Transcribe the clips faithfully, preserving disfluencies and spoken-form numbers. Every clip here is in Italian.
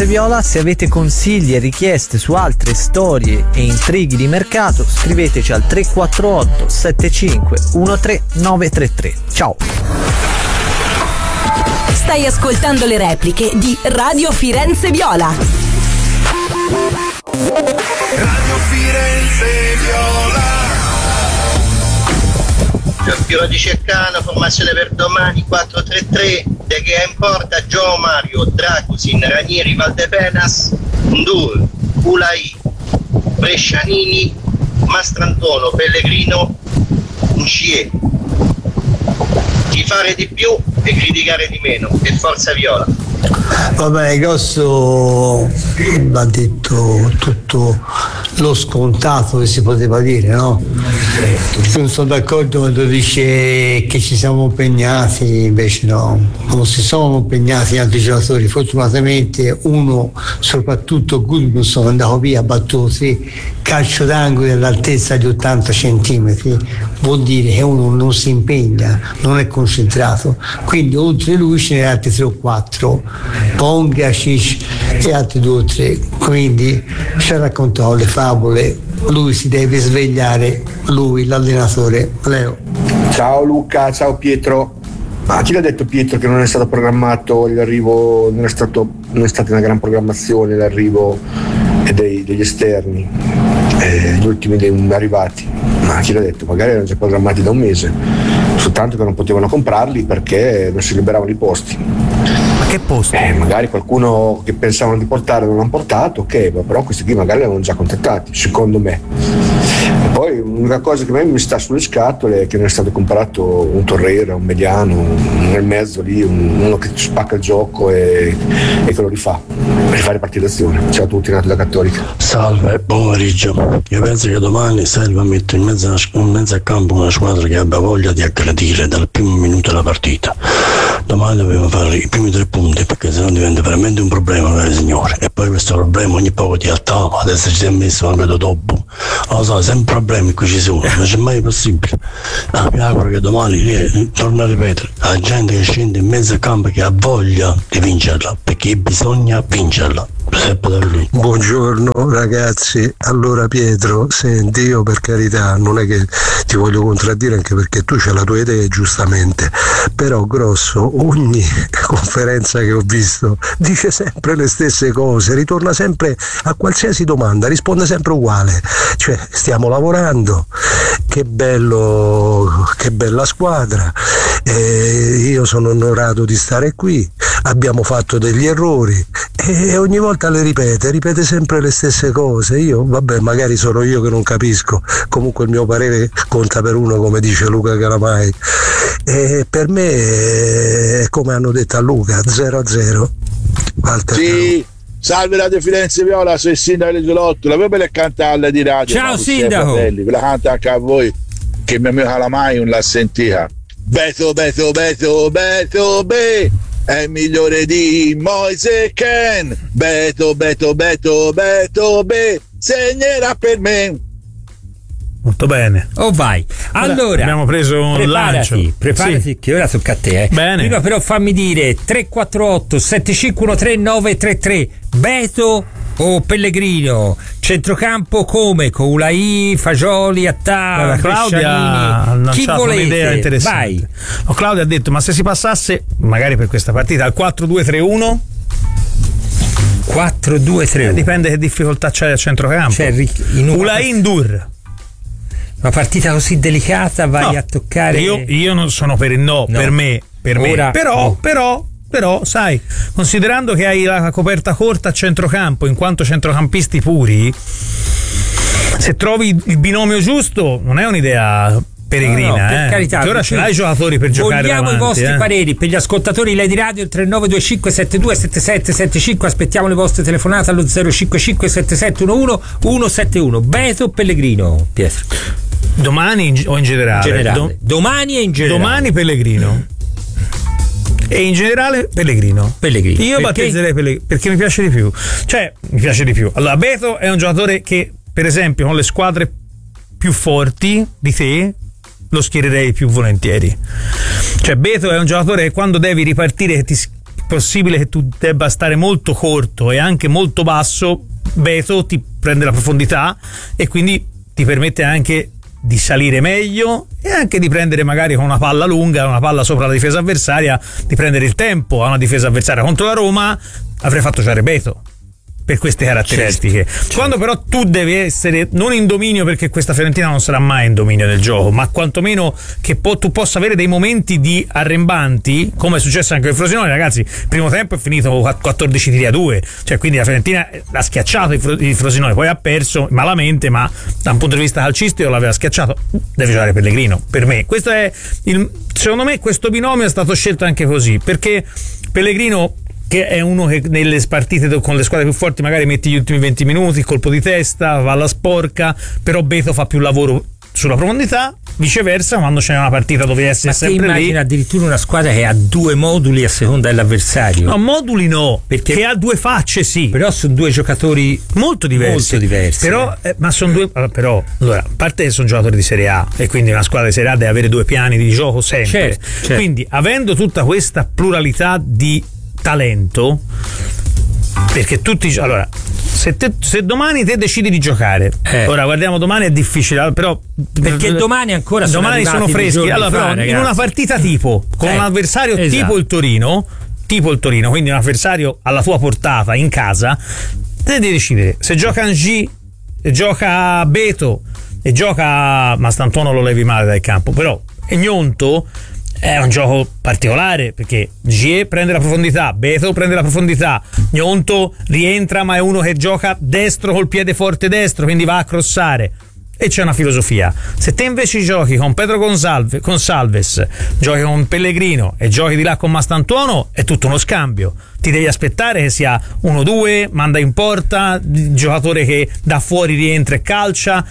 Firenze Viola. Se avete consigli e richieste su altre storie e intrighi di mercato, scriveteci al tre quattro otto sette cinque uno tre nove tre tre. Ciao. Stai ascoltando le repliche di Radio Firenze Viola. Radio Firenze Viola. Giorgio di Cercano, formazione per domani quattro tre tre, De Gea in porta, Gio Mario, Dracusin, Ranieri, Valdepenas, Ndur, Ulai, Brescianini, Mastrantono, Pellegrino, Ucie. Chi fare di più e criticare di meno, e forza Viola. Va bene, Grosso ha detto tutto lo scontato che si poteva dire, no? Non sono d'accordo quando dice che ci siamo impegnati, invece no, non si sono impegnati altri giocatori. Fortunatamente uno, soprattutto Gudmundsson, è andato via battuti, calcio d'angolo all'altezza di ottanta centimetri, vuol dire che uno non si impegna, non è concentrato, quindi oltre lui ce ne altri tre o quattro, Pongacic e altri due o tre, quindi ci ha raccontato le favole, lui si deve svegliare, lui l'allenatore. Leo. Ciao Luca, ciao Pietro. Ma chi l'ha detto Pietro che non è stato programmato l'arrivo, non è stato non è stata una gran programmazione l'arrivo dei, degli esterni, eh, gli ultimi dei arrivati? Ma chi l'ha detto? Magari erano già programmati da un mese, soltanto che non potevano comprarli perché non si liberavano i posti. Ma che posti? Eh, magari qualcuno che pensavano di portare non l'hanno portato, ok, però questi qui magari l'avevano già contattati, secondo me. E poi l'unica cosa che a me mi sta sulle scatole è che non è stato comprato un Torreira, un mediano, un, nel mezzo lì, un, uno che spacca il gioco e, e che lo rifà, per fare partita d'azione. Ciao a tutti, Nato da Cattolica. Salve, buon pomeriggio. Io penso che domani serve a mettere in mezzo, in mezzo a campo una squadra che abbia voglia di aggredire dal primo minuto della partita. Domani dobbiamo fare i primi tre punti, perché sennò diventa veramente un problema per il signore. E poi questo problema ogni poco ti attava, adesso ci si è messo anche dopo. Lo so, sempre problemi qui ci sono, non c'è mai possibile. Ah, mi auguro che domani, eh, torno a ripetere, la gente che scende in mezzo a campo che ha voglia di vincerla, perché bisogna vincerla. Buongiorno ragazzi, allora Pietro, senti, io per carità non è che ti voglio contraddire, anche perché tu c'hai la tua idea giustamente, però Grosso ogni conferenza che ho visto dice sempre le stesse cose, ritorna sempre a qualsiasi domanda, risponde sempre uguale, cioè stiamo lavorando, che bello, che bella squadra, eh, io sono onorato di stare qui, abbiamo fatto degli errori e ogni volta le ripete, ripete sempre le stesse cose. Io, vabbè, magari sono io che non capisco, comunque il mio parere conta per uno, come dice Luca Calamai, e per me è come hanno detto a Luca, zero a zero. Walter. Sì, salve Radio Firenze Viola, sono il sindaco del Gelotto, la proprio le cantarla di radio. Ciao sindaco, ve la canta anche a voi, che mio amico Calamai non l'ha sentita. Beto, Beto, Beto, Beto, Be è migliore di Moise Ken. Beto, Beto, Beto, Beto, Be segnerà per me. Molto bene. Oh vai. Allora abbiamo preso un preparati, lancio. Preparati, sì, che ora tocca a te. Eh. Bene. Prima però fammi dire tre quattro otto sette cinque uno tre nove tre tre. Beto o Pellegrino? Centrocampo come? Con Ulai, Fagioli, Attà, Claudia ha lanciato un'idea interessante. Vai. Oh, Claudia ha detto: ma se si passasse magari per questa partita al quattro due tre uno? quattro due tre uno. Eh, dipende che difficoltà c'è al centrocampo. C'è in Ulai Ndur. Una partita così delicata, vai no, a toccare. Io, io non sono per il no, no. per me, per Ora, me. Però, no. però, però, sai, considerando che hai la coperta corta a centrocampo, in quanto centrocampisti puri, se trovi il binomio giusto, non è un'idea peregrina, no, no, per eh. carità, che ora ce l'hai i giocatori per giocare vogliamo davanti, i vostri eh. pareri per gli ascoltatori Lady Radio, il tre nove due cinque sette due sette sette sette cinque. Aspettiamo le vostre telefonate allo zero cinque cinque sette sette uno uno uno sette uno. Beto Pellegrino, Pietro? Domani in, o in generale? In generale. Do, domani e in generale. Domani Pellegrino. E in generale Pellegrino. Pellegrino. Io perché? battezzerei Pellegrino perché mi piace di più. Cioè, mi piace di più. Allora, Beto è un giocatore che, per esempio, con le squadre più forti di te lo schiererei più volentieri. Cioè, Beto è un giocatore che quando devi ripartire ti possibile che tu debba stare molto corto e anche molto basso, Beto ti prende la profondità e quindi ti permette anche di salire meglio e anche di prendere magari con una palla lunga, una palla sopra la difesa avversaria, di prendere il tempo a una difesa avversaria. Contro la Roma avrei fatto giocare Beto per queste caratteristiche. Certo, certo. Quando però tu devi essere non in dominio, perché questa Fiorentina non sarà mai in dominio del gioco, ma quantomeno che po- tu possa avere dei momenti di arrembanti, come è successo anche al Frosinone, ragazzi. Il primo tempo è finito quattordici tiri a due, cioè quindi la Fiorentina l'ha schiacciato il Frosinone, poi ha perso malamente, ma da un punto di vista calcistico l'aveva schiacciato. Deve giocare Pellegrino, per me. Questo è il, secondo me questo binomio è stato scelto anche così, perché Pellegrino, che è uno che nelle partite con le squadre più forti magari mette gli ultimi venti minuti, il colpo di testa, va alla sporca, però Beto fa più lavoro sulla profondità. Viceversa, quando c'è una partita dove essere ma sempre immagina lì, addirittura una squadra che ha due moduli a seconda dell'avversario. No, moduli no, perché che ha due facce, sì, però sono due giocatori molto diversi, molto diversi però eh, ma sono due però allora, a parte che sono giocatori di Serie A e quindi una squadra di Serie A deve avere due piani di gioco sempre, certo, certo. Quindi avendo tutta questa pluralità di talento, perché tutti allora se, te, se domani te decidi di giocare, eh. ora guardiamo domani è difficile, però perché domani ancora sono domani sono freschi, allora fa, però ragazzi. In una partita tipo con eh. un avversario esatto. tipo il Torino tipo il Torino quindi un avversario alla tua portata in casa, te devi decidere se gioca Angi, se gioca Beto e gioca Mastantuono, lo levi male dal campo, però e Gnonto è un gioco particolare perché Gie prende la profondità, Beto prende la profondità, Gnonto rientra ma è uno che gioca destro col piede forte destro, quindi va a crossare e c'è una filosofia. Se te invece giochi con Pedro Gonsalve, con Salves, giochi con Pellegrino e giochi di là con Mastantuono, è tutto uno scambio. Ti devi aspettare che sia uno due, manda in porta, giocatore che da fuori rientra e calcia.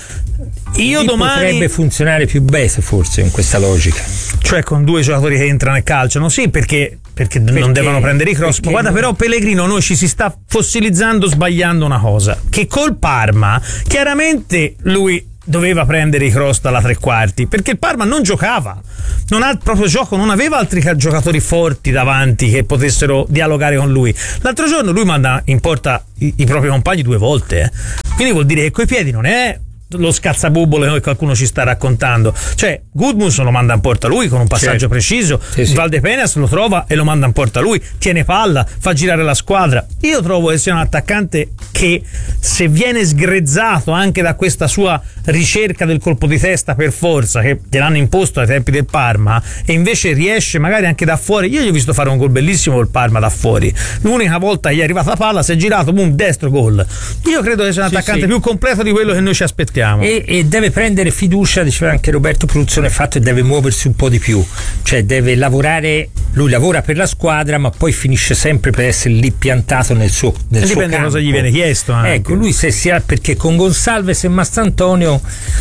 Io Lì domani potrebbe funzionare più bene forse in questa logica, cioè con due giocatori che entrano e calciano, sì, perché perché, perché non devono prendere i cross. Ma guarda, non... però Pellegrino noi ci si sta fossilizzando sbagliando una cosa, che col Parma chiaramente lui doveva prendere i cross dalla tre quarti, perché il Parma non giocava, non ha il proprio gioco, non aveva altri giocatori forti davanti che potessero dialogare con lui. L'altro giorno lui manda in porta i, i propri compagni due volte, eh. Quindi vuol dire che coi piedi non è lo scazzabubbolo che qualcuno ci sta raccontando, cioè Gudmundsson lo manda in porta lui con un passaggio certo. preciso, sì, sì. Valdepenas lo trova e lo manda in porta lui, tiene palla, fa girare la squadra. Io trovo che sia un attaccante che, se viene sgrezzato anche da questa sua ricerca del colpo di testa per forza che gliel'hanno imposto ai tempi del Parma, e invece riesce magari anche da fuori, io gli ho visto fare un gol bellissimo col Parma da fuori, l'unica volta gli è arrivata la palla, si è girato, boom, destro, gol. Io credo che sia un sì, attaccante sì. più completo di quello che noi ci aspettiamo. E, e deve prendere fiducia, diceva anche Roberto Produzione, il fatto che deve muoversi un po' di più, cioè deve lavorare, lui lavora per la squadra ma poi finisce sempre per essere lì piantato nel suo, nel suo dipende campo. Cosa gli viene chiesto anche. Ecco, lui se si ha, perché con Gonsalves e Mastantonio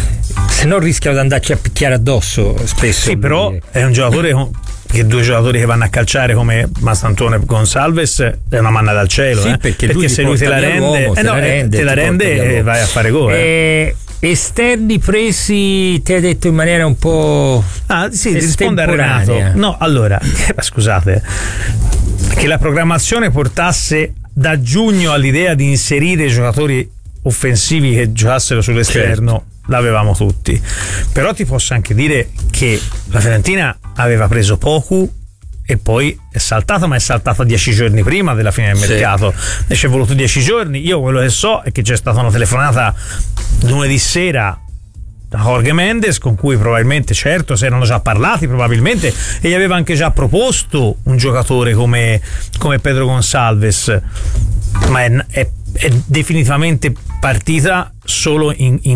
se no rischiano di andarci a picchiare addosso spesso. Sì, però dire. È un giocatore con che due giocatori che vanno a calciare come Mastantuono e Gonsalves è una manna dal cielo, sì, eh? perché, perché se lui te la rende, eh te no, la rende, te la rende e vai a fare gol. Eh. Esterni presi, ti hai detto in maniera un po' ah sì, risponde a Renato. No, allora, scusate, che la programmazione portasse da giugno all'idea di inserire giocatori offensivi che giocassero sull'esterno, certo. L'avevamo tutti, però ti posso anche dire che la Fiorentina aveva preso Poku e poi è saltata, ma è saltata dieci giorni prima della fine del sì. mercato, e ci è voluto dieci giorni. Io quello che so è che c'è stata una telefonata lunedì sera da Jorge Mendes, con cui probabilmente, certo, si erano già parlati probabilmente, e gli aveva anche già proposto un giocatore come, come Pedro Gonsalves, ma è, è, è definitivamente partita solo in, in,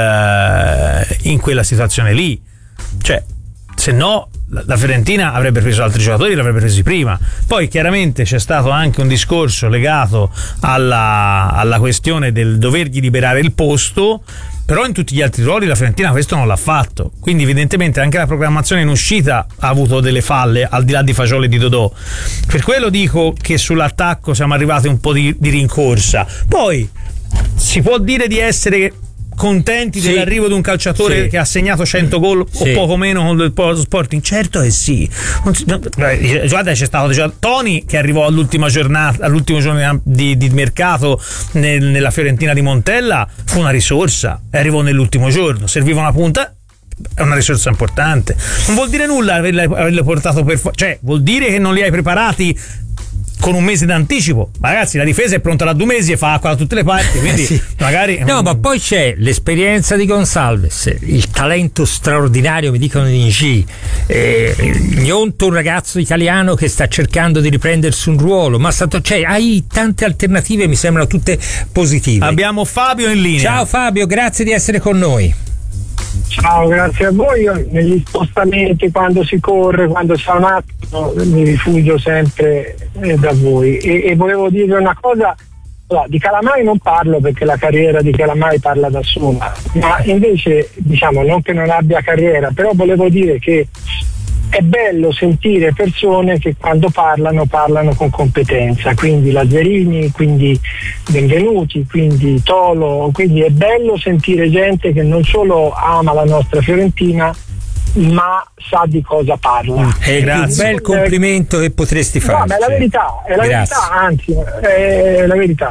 quel, in quella situazione lì, cioè se no la Fiorentina avrebbe preso altri giocatori, l'avrebbe presi prima. Poi chiaramente c'è stato anche un discorso legato alla, alla questione del dovergli liberare il posto, però in tutti gli altri ruoli la Fiorentina questo non l'ha fatto, quindi evidentemente anche la programmazione in uscita ha avuto delle falle, al di là di Fagioli e di Dodò. Per quello dico che sull'attacco siamo arrivati un po' di, di rincorsa. Poi si può dire di essere contenti sì. dell'arrivo di un calciatore sì. che ha segnato cento gol sì. o poco meno con il Sporting? Certo che sì. Non si, non, guarda, c'è stato cioè, Toni che arrivò all'ultima giornata, all'ultimo giorno di, di mercato nel, nella Fiorentina di Montella, fu una risorsa e arrivò nell'ultimo giorno, serviva una punta. È una risorsa importante. Non vuol dire nulla averle, averle portato per fo- cioè vuol dire che non li hai preparati con un mese d'anticipo. Ma ragazzi, la difesa è pronta da due mesi e fa acqua da tutte le parti, quindi sì. magari no, ma poi c'è l'esperienza di Gonçalves, il talento straordinario, mi dicono di Ingi, eh, Gnonto, un ragazzo italiano che sta cercando di riprendersi un ruolo, ma stato, cioè, hai tante alternative, mi sembrano tutte positive. Abbiamo Fabio in linea. Ciao Fabio, grazie di essere con noi. Ciao, grazie a voi. Io negli spostamenti, quando si corre, quando si fa un attimo, mi rifugio sempre eh, da voi. E, e volevo dire una cosa, allora, di Calamai non parlo perché la carriera di Calamai parla da sola, ma invece, diciamo, non che non abbia carriera, però volevo dire che è bello sentire persone che quando parlano parlano con competenza, quindi Lazzarini, quindi Benvenuti, quindi Tolo, quindi è bello sentire gente che non solo ama la nostra Fiorentina ma sa di cosa parla. È il più bel complimento che potresti fare. No, ma è la verità, è la Grazie. verità, anzi è la verità.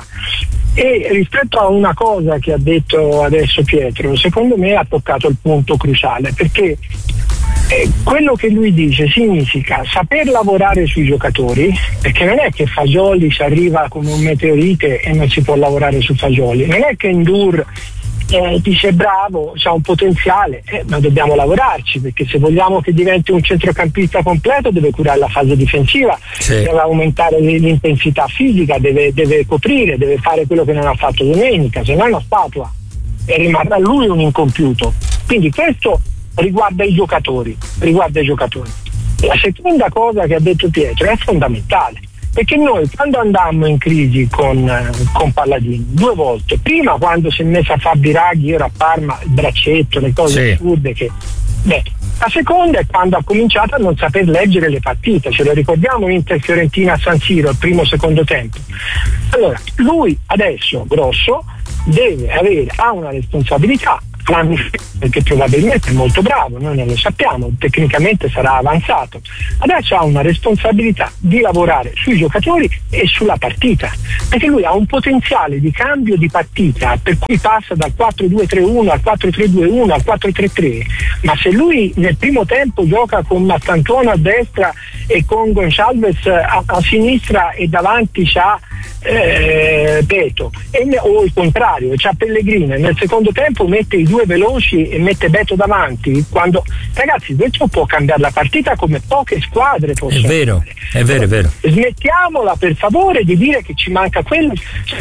E rispetto a una cosa che ha detto adesso Pietro, secondo me ha toccato il punto cruciale, perché Eh, quello che lui dice significa saper lavorare sui giocatori, perché non è che Fagioli ci arriva come un meteorite e non si può lavorare su Fagioli, non è che Ndur eh, dice bravo, c'ha un potenziale, eh, ma dobbiamo lavorarci, perché se vogliamo che diventi un centrocampista completo deve curare la fase difensiva, sì. deve aumentare l'intensità fisica, deve, deve coprire, deve fare quello che non ha fatto domenica, se no è una statua e rimarrà lui un incompiuto. Quindi questo riguarda i giocatori, riguarda i giocatori. La seconda cosa che ha detto Pietro è fondamentale, perché noi quando andammo in crisi con, con Palladini due volte, prima quando si è messa a fare Biraghi, io ero a Parma, il braccetto, le cose sì. assurde che beh, la seconda è quando ha cominciato a non saper leggere le partite, ce lo ricordiamo Inter Fiorentina a San Siro al primo secondo tempo. Allora lui adesso Grosso deve avere ha una responsabilità, perché probabilmente è molto bravo, noi non lo sappiamo, tecnicamente sarà avanzato, adesso ha una responsabilità di lavorare sui giocatori e sulla partita, perché lui ha un potenziale di cambio di partita per cui passa dal quattro due tre uno al quattro tre due uno al quattro tre tre, ma se lui nel primo tempo gioca con Mastantuono a destra e con Gonçalves a, a sinistra e davanti c'ha eh, Beto e, o il contrario, c'ha Pellegrini e nel secondo tempo mette i due veloci e mette Beto davanti, quando ragazzi questo può cambiare la partita come poche squadre possono. È vero, è vero, è vero. Smettiamola per favore di dire che ci manca quello,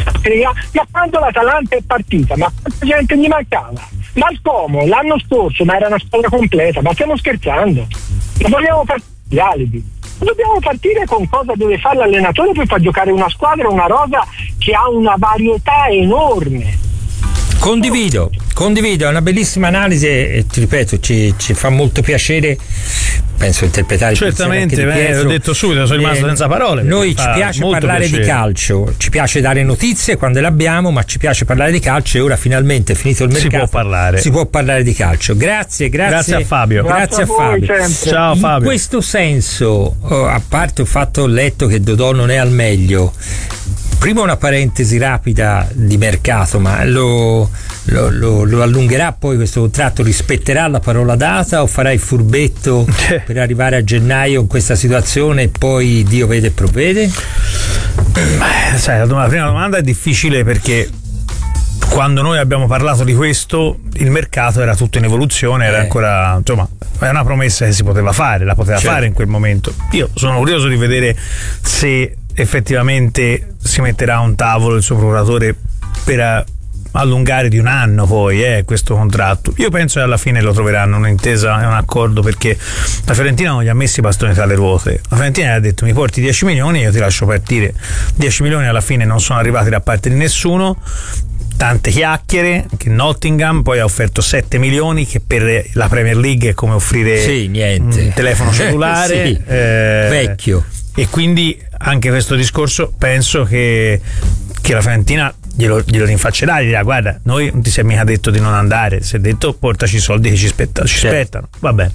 ma quando l'Atalanta è partita, ma quanta gente gli mancava? Ma il Como l'anno scorso, ma era una squadra completa, ma stiamo scherzando? Ma vogliamo partire gli alibi? Dobbiamo partire con cosa deve fare l'allenatore per far giocare una squadra, una rosa che ha una varietà enorme. Condivido, condivido, è una bellissima analisi e ti ripeto, ci, ci fa molto piacere, penso interpretare certamente, beh, ho detto subito, sono rimasto eh, senza parole. Noi ci piace parlare piacere. di calcio, ci piace dare notizie quando le abbiamo, ma ci piace parlare di calcio e ora finalmente finito il mercato si può parlare, si può parlare di calcio. Grazie, grazie, grazie a Fabio. Grazie, grazie a, a Fabio. Sempre. Ciao Fabio. In questo senso, oh, a parte il fatto ho letto che Dodò non è al meglio. Prima una parentesi rapida di mercato, ma lo, lo, lo, lo allungherà poi questo contratto? Rispetterà la parola data o farà il furbetto per arrivare a gennaio in questa situazione e poi Dio vede e provvede? Beh, sai, la, la prima domanda è difficile perché quando noi abbiamo parlato di questo il mercato era tutto in evoluzione, era eh. ancora, insomma, è una promessa che si poteva fare, la poteva certo. fare in quel momento. Io sono curioso di vedere se effettivamente si metterà a un tavolo il suo procuratore per allungare di un anno poi eh, questo contratto. Io penso che alla fine lo troveranno un'intesa e un accordo, perché la Fiorentina non gli ha messi i bastoni tra le ruote. La Fiorentina gli ha detto: mi porti dieci milioni e io ti lascio partire. dieci milioni alla fine non sono arrivati da parte di nessuno, tante chiacchiere, che Nottingham poi ha offerto sette milioni, che per la Premier League è come offrire sì, niente. un telefono cellulare sì, eh, vecchio. E quindi anche questo discorso penso che, che la Fiorentina glielo, glielo rinfaccerà, gli dirà guarda, noi non ti sei mica detto di non andare, si è detto portaci i soldi che ci, spetta, ci certo. spettano, va bene.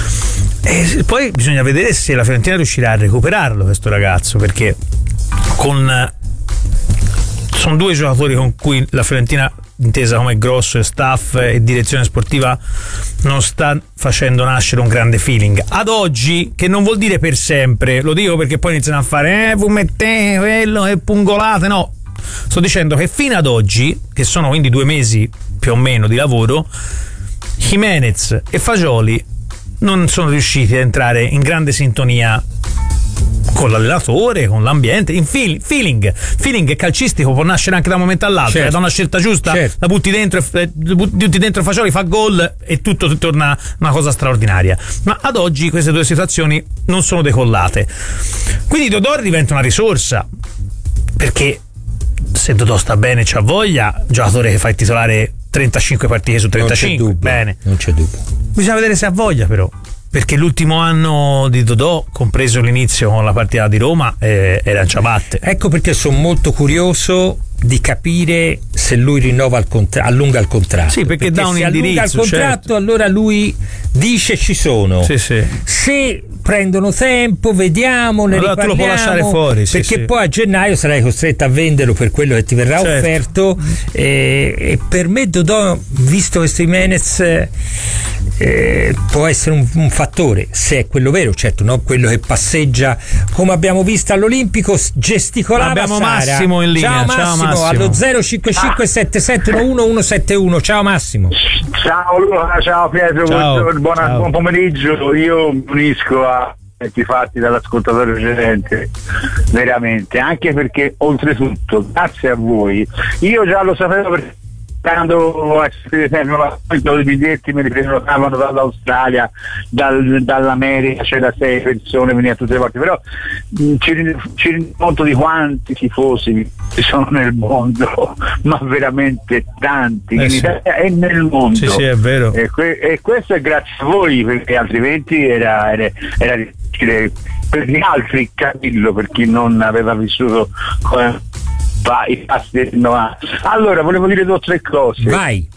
E poi bisogna vedere se la Fiorentina riuscirà a recuperarlo questo ragazzo, perché con sono due giocatori con cui la Fiorentina, intesa come grosso e staff e direzione sportiva, non sta facendo nascere un grande feeling ad oggi, che non vuol dire per sempre, lo dico perché poi iniziano a fare eh voi mettete quello e pungolate, no, sto dicendo che fino ad oggi, che sono quindi due mesi più o meno di lavoro, Jimenez e Fagioli non sono riusciti ad entrare in grande sintonia con l'allenatore, con l'ambiente, in feel, feeling feeling calcistico può nascere anche da un momento all'altro, certo. Da una scelta giusta, certo. La butti dentro, butti dentro Fagioli, fa gol e tutto torna una cosa straordinaria, ma ad oggi queste due situazioni non sono decollate, quindi Dodò diventa una risorsa, perché se Dodò sta bene, c'ha voglia, giocatore che fa il titolare trentacinque partite su trentacinque, non c'è dubbio, bene, non c'è dubbio, bisogna vedere se ha voglia però, perché l'ultimo anno di Dodò, compreso l'inizio con la partita di Roma, eh, era in ciabatte. Ecco perché sono molto curioso di capire se lui rinnova il contra- allunga il contratto. Sì, perché, perché dà un se indirizzo, allunga il contratto, certo. Allora lui dice ci sono. Sì, sì. Se prendono tempo, vediamo, ne allora riparliamo, tu lo puoi lasciare fuori, sì, perché sì. Poi a gennaio sarai costretto a venderlo per quello che ti verrà certo. offerto, e, e per me Dodò, visto questo Jimenez, eh, può essere un, un fattore, se è quello vero, certo, non quello che passeggia come abbiamo visto all'Olimpico, gesticolava. Abbiamo Sara. Massimo in linea. Ciao Massimo, ciao Massimo. allo zero cinque cinque sette sette uno uno uno sette uno. Ciao Massimo. Ciao Luca, ciao Pietro, ciao. Buona, ciao. Buon pomeriggio. Io mi unisco a fatti dall'ascoltatore precedente, veramente, anche perché oltretutto grazie a voi, io già lo sapevo perché quando i biglietti me li prenotavano dall'Australia, dal, dall'America, c'era sei persone, veniva tutte le volte, però mh, ci, ci rendo conto di quanti tifosi ci sono nel mondo, ma veramente tanti, eh in sì. Italia e nel mondo. Sì, sì, è vero. E, que- e questo è grazie a voi, perché altrimenti era, era, era difficile per gli altri capirlo, per chi non aveva vissuto come i passi del novanta. Allora volevo dire due o tre cose. Vai.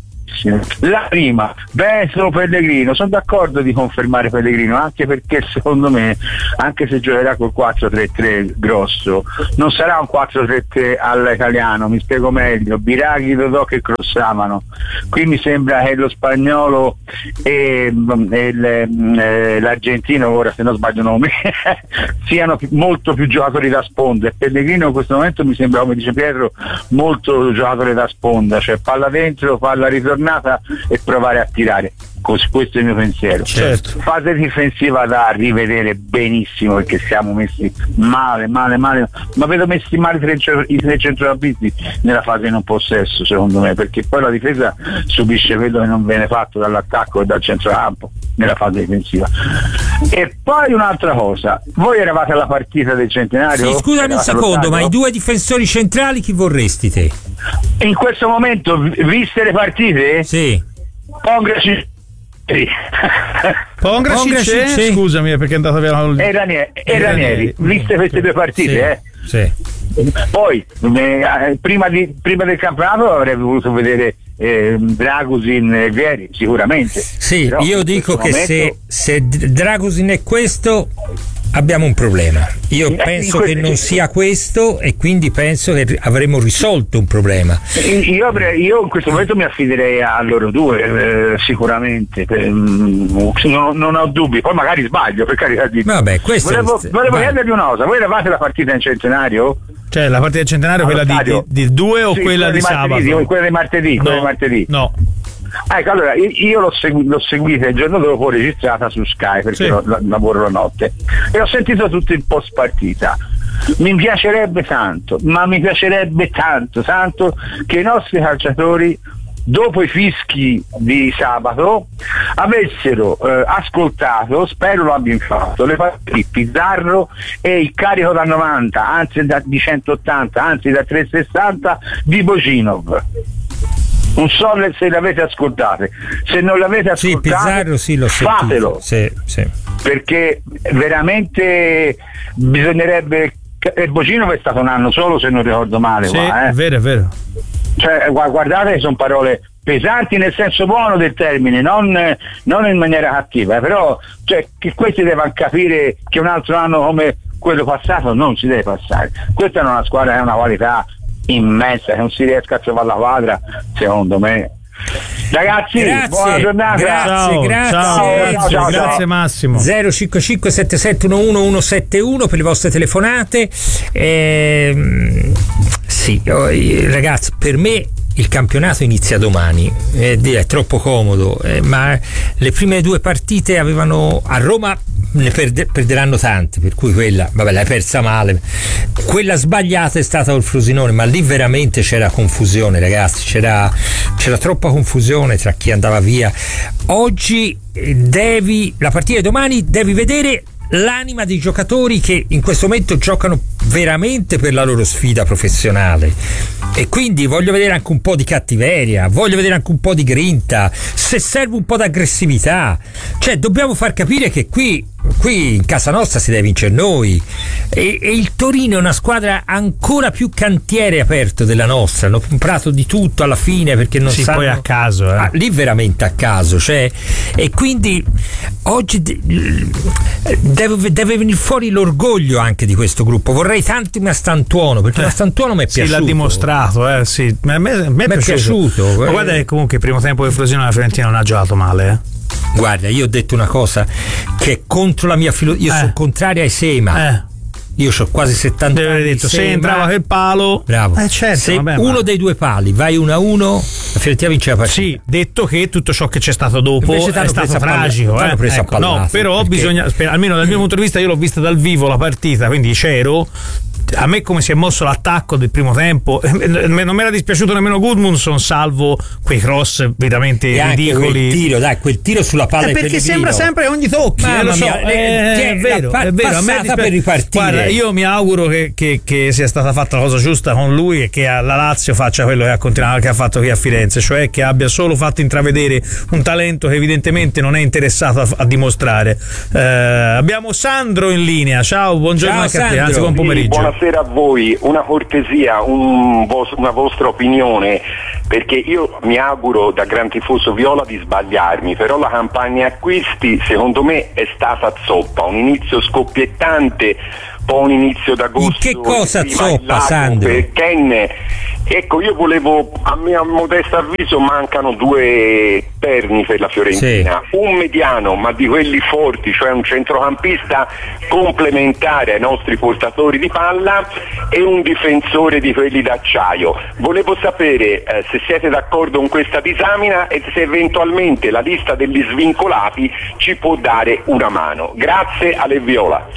La prima, Beto Pellegrino, sono d'accordo di confermare Pellegrino, anche perché secondo me, anche se giocherà col quattro tre tre grosso, non sarà un quattro tre tre all'italiano, mi spiego meglio, Biraghi, Dodò che crossavano, qui mi sembra che lo spagnolo e, e le, l'argentino, ora se non sbaglio nome siano più, molto più giocatori da sponda, e Pellegrino in questo momento mi sembra, come dice Pietro, molto giocatore da sponda, cioè palla dentro, palla ritornata e provare a tirare. Così, questo è il mio pensiero. Certo. Fase difensiva da rivedere benissimo, perché siamo messi male, male, male, ma vedo messi male i tre, i tre centrocampisti nella fase non possesso, secondo me, perché poi la difesa subisce quello che non viene fatto dall'attacco e dal centrocampo nella fase difensiva. E poi un'altra cosa, voi eravate alla partita del centenario? Sì, scusami un secondo, ma i due difensori centrali chi vorresti te? In questo momento, viste le partite? Sì. Pongraci. Sì. Pongraci, scusami, perché è andato via la... e Ranieri, e Ranieri, viste queste due partite, sì, eh? Sì. Poi eh, prima, di, prima del campionato avrei voluto vedere eh, Dragusin e Vieri, sicuramente. Sì, però io dico che momento... se, se Dragusin è questo, abbiamo un problema. Io eh, penso questo... che non sia questo, e quindi penso che avremo risolto un problema. Io, io in questo momento mi affiderei a loro due, eh, sicuramente, eh, non, non ho dubbi, poi magari sbaglio, per carità di... Vabbè, questo volevo, è... volevo chiedervi una cosa, voi eravate la partita in centenario? Cioè la partita del centenario, quella di, di, di due o sì, quella di, di martedì, sabato? Quella di martedì, no, quella di martedì. No. Ecco, allora io, io l'ho, segui, l'ho seguita il giorno dopo, registrata su Sky, perché sì. lo, la, lavoro la notte, e ho sentito tutto il post partita. Mi piacerebbe tanto, ma mi piacerebbe tanto, tanto che i nostri calciatori, dopo i fischi di sabato, avessero eh, ascoltato, spero lo abbiano fatto, le partite di Pizzarro e il carico da novanta, anzi da, di centottanta, anzi da trecentosessanta di Bocinov. Non so se le avete ascoltate, se non le avete ascoltate, sì, Pizzarro, sì, l'ho fatelo, sì, sì. perché veramente bisognerebbe Erbocinov è stato un anno solo, se non ricordo male. Sì, qua, eh. è vero, è vero. Cioè, guardate, sono parole pesanti nel senso buono del termine, non, non in maniera cattiva, però cioè, che questi devono capire che un altro anno come quello passato non si deve passare. Questa è una squadra che ha una qualità immensa, che non si riesca a trovare la quadra, secondo me. Ragazzi, grazie, buona giornata. Grazie, ciao, grazie, ciao, grazie, ciao, ciao, grazie ciao. Massimo. zero cinque cinque sette sette uno uno uno sette uno per le vostre telefonate. Ehm, sì, ragazzi, per me il campionato inizia domani, eh, è troppo comodo, eh, ma le prime due partite avevano a Roma ne perde, perderanno tanti, per cui quella, vabbè, l'hai persa male. Quella sbagliata è stata col Frosinone, ma lì veramente c'era confusione, ragazzi, c'era, c'era troppa confusione tra chi andava via. Oggi devi, la partita di domani devi vedere l'anima dei giocatori che in questo momento giocano veramente per la loro sfida professionale, e quindi voglio vedere anche un po' di cattiveria, voglio vedere anche un po' di grinta, se serve un po' d'aggressività, cioè dobbiamo far capire che qui qui in casa nostra si deve vincere noi, e, e il Torino è una squadra ancora più cantiere aperto della nostra, hanno comprato di tutto alla fine perché non sì, sanno, poi a caso eh. ah, lì veramente a caso, cioè, e quindi oggi deve, deve venire fuori l'orgoglio anche di questo gruppo. Vorrei tanto Mastantuono, perché eh, Mastantuono mi è piaciuto, sì, l'ha dimostrato, eh, sì. a me, a me è mi è piaciuto, piaciuto. Ma guarda che comunque il primo tempo del Frosinone la Fiorentina non ha giocato male, eh. Guarda, io ho detto una cosa che è contro la mia filosofia, io eh. sono contrario ai Sema. Eh. Io ho quasi settanta anni. Detto, se entrava quel palo, bravo. Eh certo, se vabbè, uno ma... dei due pali vai uno a uno, la Fiorentina vince la partita. Sì, detto che tutto ciò che c'è stato dopo è stato tragico. Palla, eh. preso ecco, a no, però perché... bisogna, almeno dal mio punto di vista, io l'ho vista dal vivo la partita, quindi c'ero. A me come si è mosso l'attacco del primo tempo non mi era dispiaciuto nemmeno Gudmundsson, salvo quei cross veramente e ridicoli. Quel tiro, dai, quel tiro sulla palla, eh, perché sembra sempre ogni tocchi, eh, lo so, mia, eh, è vero, pa- è vero. A me dispiace. Per ripartire. Guarda, io mi auguro che, che, che sia stata fatta la cosa giusta con lui e che la Lazio faccia quello che ha continuato, che ha fatto qui a Firenze, cioè che abbia solo fatto intravedere un talento che evidentemente non è interessato a, a dimostrare. Eh, abbiamo Sandro in linea. Ciao, buongiorno Ciao, anche a te, anzi buon pomeriggio. Sì, buonasera a voi. Una cortesia, un vos- una vostra opinione, perché io mi auguro da gran tifoso viola di sbagliarmi, però la campagna acquisti secondo me è stata zoppa, un inizio scoppiettante, poi un inizio d'agosto. In che cosa zoppa, Sandro? Per Ken. Ecco, io volevo, a mio modesto avviso mancano due perni per la Fiorentina, sì. Un mediano, ma di quelli forti, cioè un centrocampista complementare ai nostri portatori di palla, e un difensore di quelli d'acciaio. Volevo sapere eh, se siete d'accordo con questa disamina e se eventualmente la lista degli svincolati ci può dare una mano. Grazie, Ale Viola.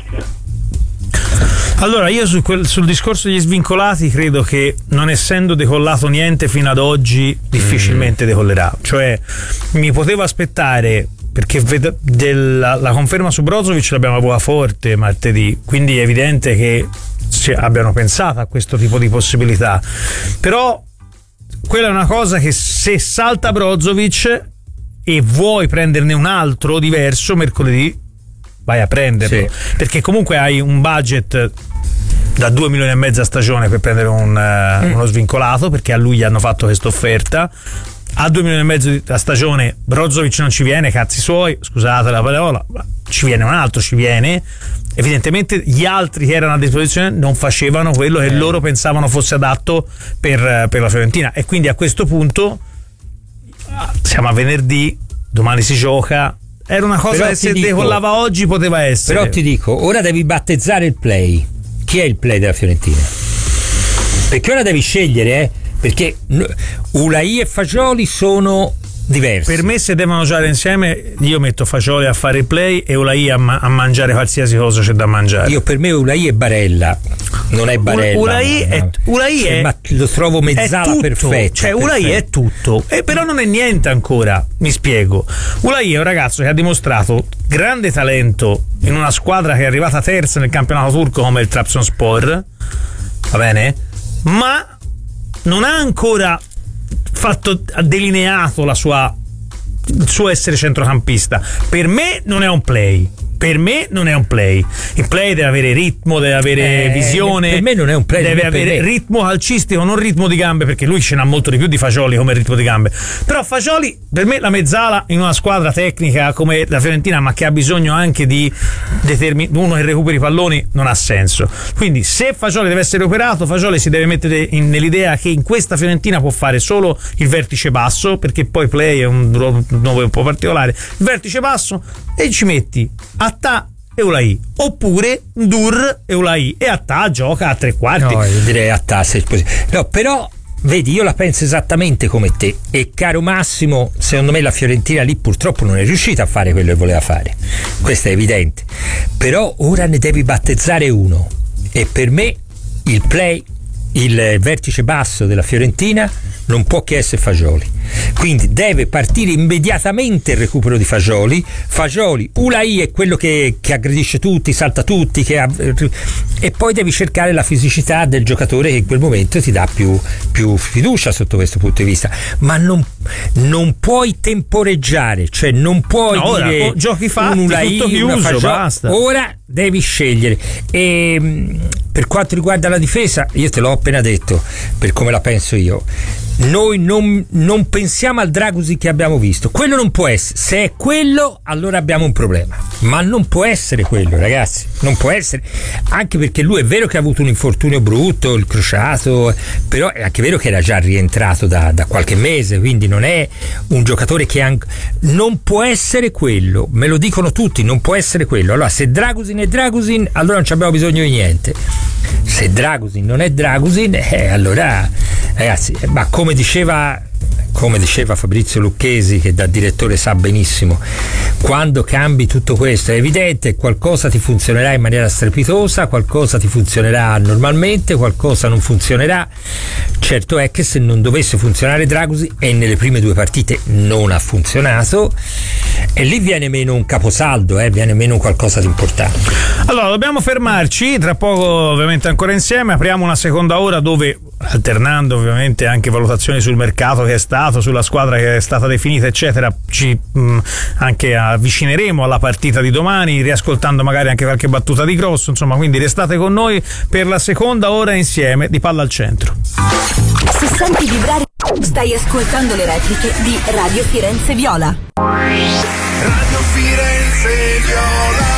Allora, io su quel, sul discorso degli svincolati credo che, non essendo decollato niente fino ad oggi, difficilmente decollerà. Cioè, mi potevo aspettare, perché ved- della, la conferma su Brozovic l'abbiamo avuta forte martedì, quindi è evidente che ci abbiano pensato a questo tipo di possibilità. Però quella è una cosa che, se salta Brozovic e vuoi prenderne un altro diverso mercoledì, vai a prenderlo, sì. Perché comunque hai un budget da due milioni e mezzo a stagione per prendere un, uh, mm. uno svincolato, perché a lui gli hanno fatto questa offerta. A due milioni e mezzo a stagione Brozovic non ci viene, cazzi suoi, scusate la parola, ma ci viene un altro, ci viene. Evidentemente gli altri che erano a disposizione non facevano quello che eh. loro pensavano fosse adatto per, per la Fiorentina, e quindi a questo punto siamo a venerdì, domani si gioca. Era una cosa però che se dico, decollava oggi poteva essere. Però ti dico, ora devi battezzare il play. Chi è il play della Fiorentina? Perché ora devi scegliere, eh? Perché Ulai e Fagioli sono diversi. Per me, se devono giocare insieme, io metto Fagioli a fare il play e Ulai a, ma- a mangiare qualsiasi cosa c'è da mangiare. Io, per me Ulai è Barella, non è Barella. Ulai no, è, no. Ulai cioè, è ma lo trovo mezzala perfetta. Cioè Ulai è tutto, eh, però non è niente ancora. Mi spiego. Ulai è un ragazzo che ha dimostrato grande talento in una squadra che è arrivata terza nel campionato turco come il Trabzonspor, va bene? Ma non ha ancora fatto, ha delineato la sua, il suo essere centrocampista. Per me non è un play, per me non è un play. Il play deve avere ritmo, deve avere Eh, visione. per me non è un play, deve non è per avere me. ritmo calcistico, non ritmo di gambe, perché lui ce n'ha molto di più di Fagioli come ritmo di gambe. Però Fagioli, per me, la mezzala in una squadra tecnica come la Fiorentina, ma che ha bisogno anche di determin- uno che recuperi i palloni, non ha senso. Quindi se Fagioli deve essere operato, Fagioli si deve mettere in, nell'idea che in questa Fiorentina può fare solo il vertice basso, perché poi play è un ruolo un po' particolare. Il vertice basso, e ci metti Attà e Ulai, oppure Ndur e Ulai, e Attà gioca a tre quarti. No, io direi Attà, se così. No, però vedi, io la penso esattamente come te, e caro Massimo, secondo me la Fiorentina lì purtroppo non è riuscita a fare quello che voleva fare, questo è evidente, però ora ne devi battezzare uno, e per me il play, il vertice basso della Fiorentina non può che essere Fagioli, quindi deve partire immediatamente il recupero di Fagioli. Fagioli, Ulai è quello che, che aggredisce tutti, salta tutti, che ha, e poi devi cercare la fisicità del giocatore che in quel momento ti dà più, più fiducia sotto questo punto di vista, ma non, non puoi temporeggiare, cioè non puoi no, dire ora, giochi fatti, un Ulai, tutto chiuso, una Fagioli, basta. Ora devi scegliere. E per quanto riguarda la difesa, io te l'ho appena detto per come la penso io. Noi non, non pensiamo al Dragusin che abbiamo visto, quello non può essere. Se è quello, allora abbiamo un problema, ma non può essere quello, ragazzi, non può essere, anche perché lui è vero che ha avuto un infortunio brutto, il crociato, però è anche vero che era già rientrato da, da qualche mese, quindi non è un giocatore che anche, non può essere quello, me lo dicono tutti, non può essere quello. Allora se Dragusin è Dragusin, allora non ci abbiamo bisogno di niente. Se Dragusin non è Dragusin, eh, allora ragazzi, ma come diceva come diceva Fabrizio Lucchesi, che da direttore sa benissimo, quando cambi tutto questo è evidente, qualcosa ti funzionerà in maniera strepitosa, qualcosa ti funzionerà normalmente, qualcosa non funzionerà. Certo è che se non dovesse funzionare Dragusin, e nelle prime due partite non ha funzionato, e lì viene meno un caposaldo, eh, viene meno qualcosa di importante. Allora dobbiamo fermarci, tra poco ovviamente ancora insieme apriamo una seconda ora dove, alternando ovviamente anche valutazioni sul mercato che è stato, sulla squadra che è stata definita eccetera, ci mh, anche avvicineremo alla partita di domani, riascoltando magari anche qualche battuta di Grosso, insomma, quindi restate con noi per la seconda ora insieme di Palla al Centro. Se senti vibrare, stai ascoltando le repliche di Radio Firenze Viola. Radio Firenze Viola.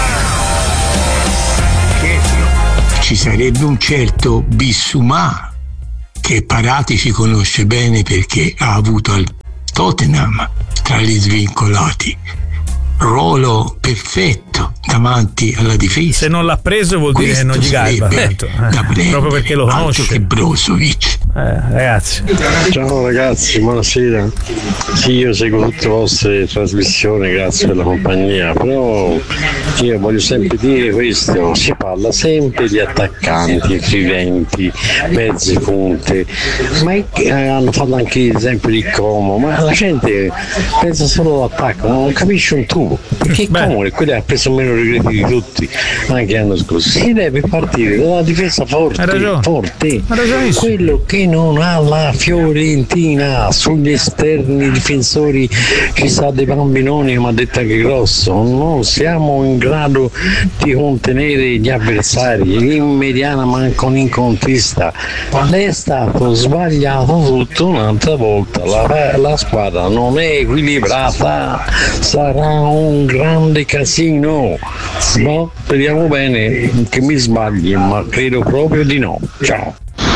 Ci sarebbe un certo Bissouma che Parati ci conosce bene perché ha avuto al Tottenham tra gli svincolati ruolo perfetto davanti alla difesa. Se non l'ha preso vuol dire che non gli garba tanto, eh, proprio perché lo conosce. Altro che Brozovic. Eh, ragazzi. Ciao ragazzi, buonasera. Sì, io seguo tutte le vostre trasmissioni, grazie per la compagnia, però io voglio sempre dire questo: si parla sempre di attaccanti, tridenti, mezze punte, ma eh, hanno fatto anche l'esempio di Como, ma la gente pensa solo all'attacco, non capisce un tubo, perché Como è quello che ha preso meno regreti di tutti anche l'anno scorso. Si deve partire da una difesa forte, forte, quello che non ha la Fiorentina. Sugli esterni difensori ci sta dei bambinoni, ma ha detto anche Grosso, non siamo in grado di contenere gli avversari, in mediana manco in contista. È stato sbagliato tutto un'altra volta, la, la squadra non è equilibrata, sarà un grande casino. No, speriamo bene che mi sbagli, ma credo proprio di no. Ciao.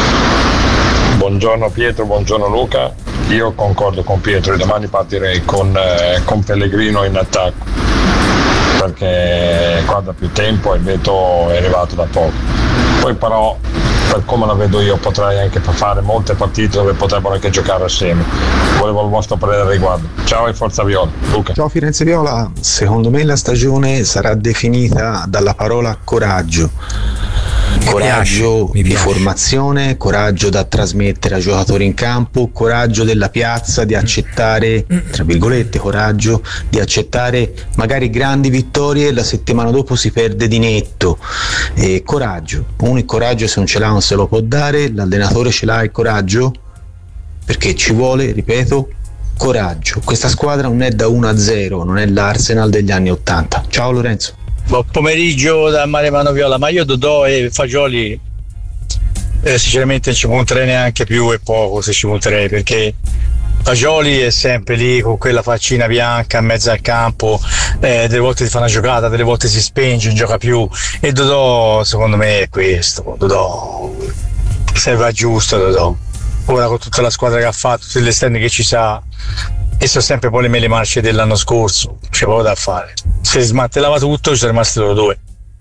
Buongiorno Pietro, buongiorno Luca. Io concordo con Pietro e domani partirei con, eh, con Pellegrino in attacco, perché qua da più tempo e il Beto è arrivato da poco. Poi però, per come la vedo io, potrei anche fare molte partite dove potrebbero anche giocare assieme. Volevo il vostro parere al riguardo. Ciao e forza Viola. Luca. Ciao Firenze Viola. Secondo me la stagione sarà definita dalla parola coraggio. Coraggio di formazione, coraggio da trasmettere ai giocatori in campo, coraggio della piazza di accettare, tra virgolette, coraggio di accettare magari grandi vittorie e la settimana dopo si perde di netto. E coraggio, uno il coraggio se non ce l'ha non se lo può dare, l'allenatore ce l'ha il coraggio, perché ci vuole, ripeto, coraggio. Questa squadra non è da uno a zero, non è l'Arsenal degli anni ottanta. Ciao Lorenzo. Buon pomeriggio da Mario Manoviola, ma io Dodò e Fagioli eh, sinceramente non ci punterei neanche più, e poco se ci punterei, perché Fagioli è sempre lì con quella faccina bianca in mezzo al campo, eh, delle volte ti fa una giocata, delle volte si spinge, non gioca più, e Dodò secondo me è questo, Dodò serve a giusto Dodò, ora con tutta la squadra che ha fatto, tutte le esterne che ci sa, e sono sempre poi le mele marce dell'anno scorso, c'è poco da fare, se smantellava tutto ci sono rimasti loro due.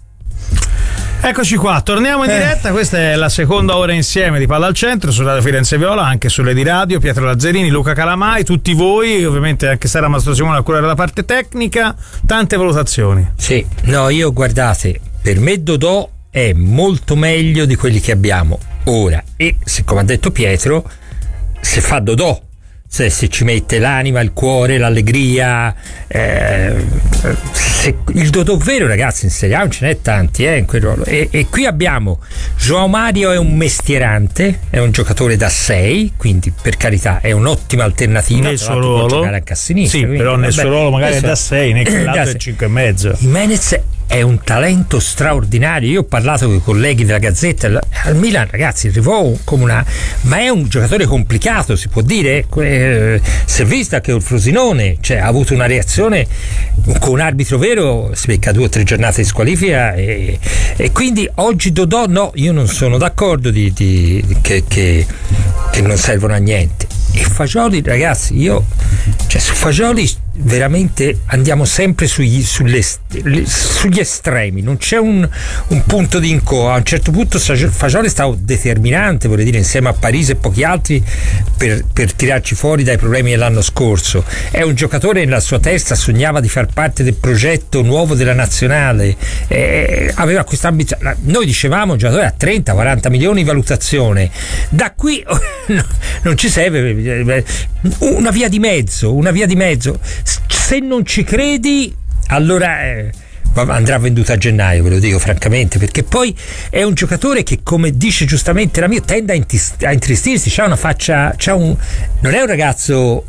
Eccoci qua, torniamo in Eh. diretta. Questa è la seconda ora insieme di Palla al Centro su Radio Firenze Viola, anche sulle di radio. Pietro Lazzarini, Luca Calamai, tutti voi, ovviamente anche Sara Mastro Simone a curare la parte tecnica. Tante valutazioni. Sì, no, io guardate, per me Dodò è molto meglio di quelli che abbiamo ora, e siccome ha detto Pietro, se fa Dodò, se, se ci mette l'anima, il cuore, l'allegria, eh, se, il Dodò vero, ragazzi, in Serie A non ce n'è tanti eh, in quel ruolo, e, e qui abbiamo João Mario, è un mestierante, è un giocatore da sei, quindi per carità è un'ottima alternativa Nel tra suo l'altro può ruolo, giocare anche a sinistra, sì, quindi, però nel vabbè, suo ruolo magari è adesso- da sei, nel lato è cinque e mezzo. Jimenez è un talento straordinario. Io ho parlato con i colleghi della Gazzetta al Milan, ragazzi, arrivò come una, ma è un giocatore complicato, si può dire. Eh, si è vista che il Frosinone, cioè, ha avuto una reazione con un arbitro vero, si becca due o tre giornate di squalifica, e, e quindi oggi Dodò no, io non sono d'accordo di, di, che, che, che non servono a niente. E Fagioli, ragazzi, io cioè su Fagioli veramente andiamo sempre sugli, sulle, sugli estremi, non c'è un, un punto di incontro. A un certo punto Fagioli è stato determinante, vorrei dire, insieme a Parisi e pochi altri, per, per tirarci fuori dai problemi dell'anno scorso. È un giocatore, nella sua testa sognava di far parte del progetto nuovo della nazionale, eh, aveva questa ambizione. Noi dicevamo un giocatore a trenta quaranta milioni di valutazione, da qui no, non ci serve una via di mezzo, una via di mezzo. Se non ci credi, allora eh, andrà venduto a gennaio, ve lo dico francamente, perché poi è un giocatore che, come dice giustamente la mia, tende a, intis- a intristirsi, c'ha una faccia, c'ha un, non è un ragazzo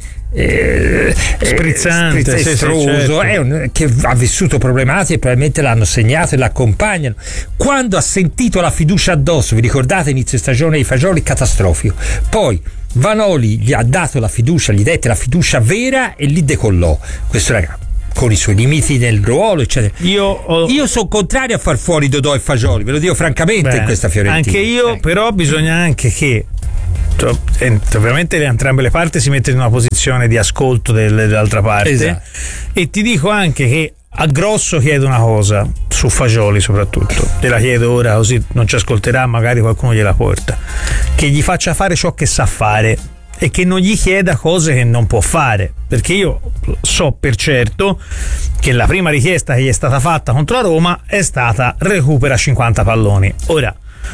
Eh, sprizzante, eh, sì, estroso, sì, certo. È un, che ha vissuto problematiche e probabilmente l'hanno segnato e l'accompagnano. Quando ha sentito la fiducia addosso, vi ricordate inizio stagione di Fagioli, catastrofico, poi Vanoli gli ha dato la fiducia, gli dette la fiducia vera e lì decollò questo ragazzo, con i suoi limiti nel ruolo, eccetera. Io, ho... io sono contrario a far fuori Dodò e Fagioli, ve lo dico francamente. Beh, in questa Fiorentina anche io, eh. Però bisogna anche che ovviamente entrambe le parti si mettono in una posizione di ascolto delle, dell'altra parte, esatto. E ti dico anche che a grosso chiedo una cosa su Fagioli, soprattutto te la chiedo ora, così non ci ascolterà, magari qualcuno gliela porta, che gli faccia fare ciò che sa fare e che non gli chieda cose che non può fare, perché io so per certo che la prima richiesta che gli è stata fatta contro la Roma è stata recupera cinquanta palloni. Ora,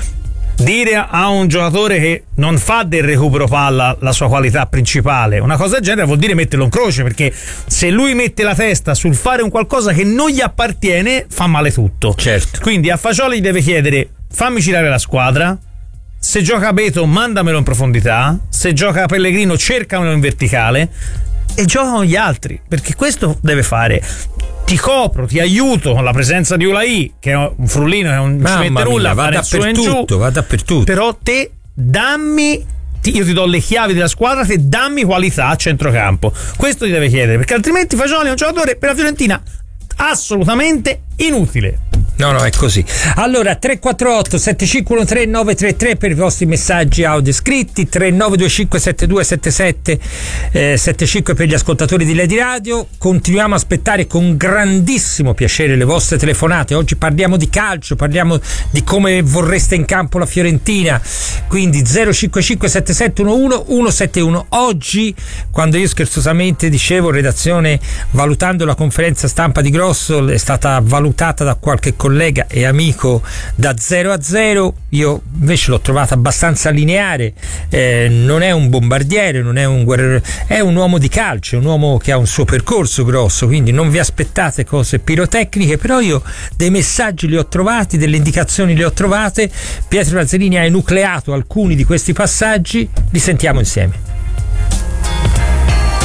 dire a un giocatore che non fa del recupero palla la sua qualità principale una cosa del genere vuol dire metterlo in croce, perché se lui mette la testa sul fare un qualcosa che non gli appartiene fa male tutto. Certo. Quindi a Fagioli gli deve chiedere: fammi girare la squadra, se gioca Beto mandamelo in profondità, se gioca Pellegrino cercamelo in verticale e gioca con gli altri, perché questo deve fare. Ti copro, ti aiuto con la presenza di Ulai, che è un frullino che non ci mette nulla, va dappertutto, va dappertutto. Però te dammi, io ti do le chiavi della squadra, te dammi qualità a centrocampo. Questo ti deve chiedere, perché altrimenti Fagioli è un giocatore per la Fiorentina assolutamente inutile. No, no, è così. Allora, tre quattro otto sette cinque uno tre nove tre tre per i vostri messaggi audio scritti, tre nove due cinque sette due sette sette sette cinque per gli ascoltatori di Lady Radio. Continuiamo a aspettare con grandissimo piacere le vostre telefonate. Oggi parliamo di calcio, parliamo di come vorreste in campo la Fiorentina, quindi zero cinque cinque sette sette uno uno uno sette uno. Oggi, quando io scherzosamente dicevo redazione, valutando la conferenza stampa di Grosso, è stata valutata da qualche collega e amico da zero a zero, io invece l'ho trovata abbastanza lineare. Eh, non è un bombardiere, non è un guerriero, è un uomo di calcio, un uomo che ha un suo percorso grosso, quindi non vi aspettate cose pirotecniche, però io dei messaggi li ho trovati, delle indicazioni le ho trovate. Pietro Lazzarini ha enucleato alcuni di questi passaggi, li sentiamo insieme.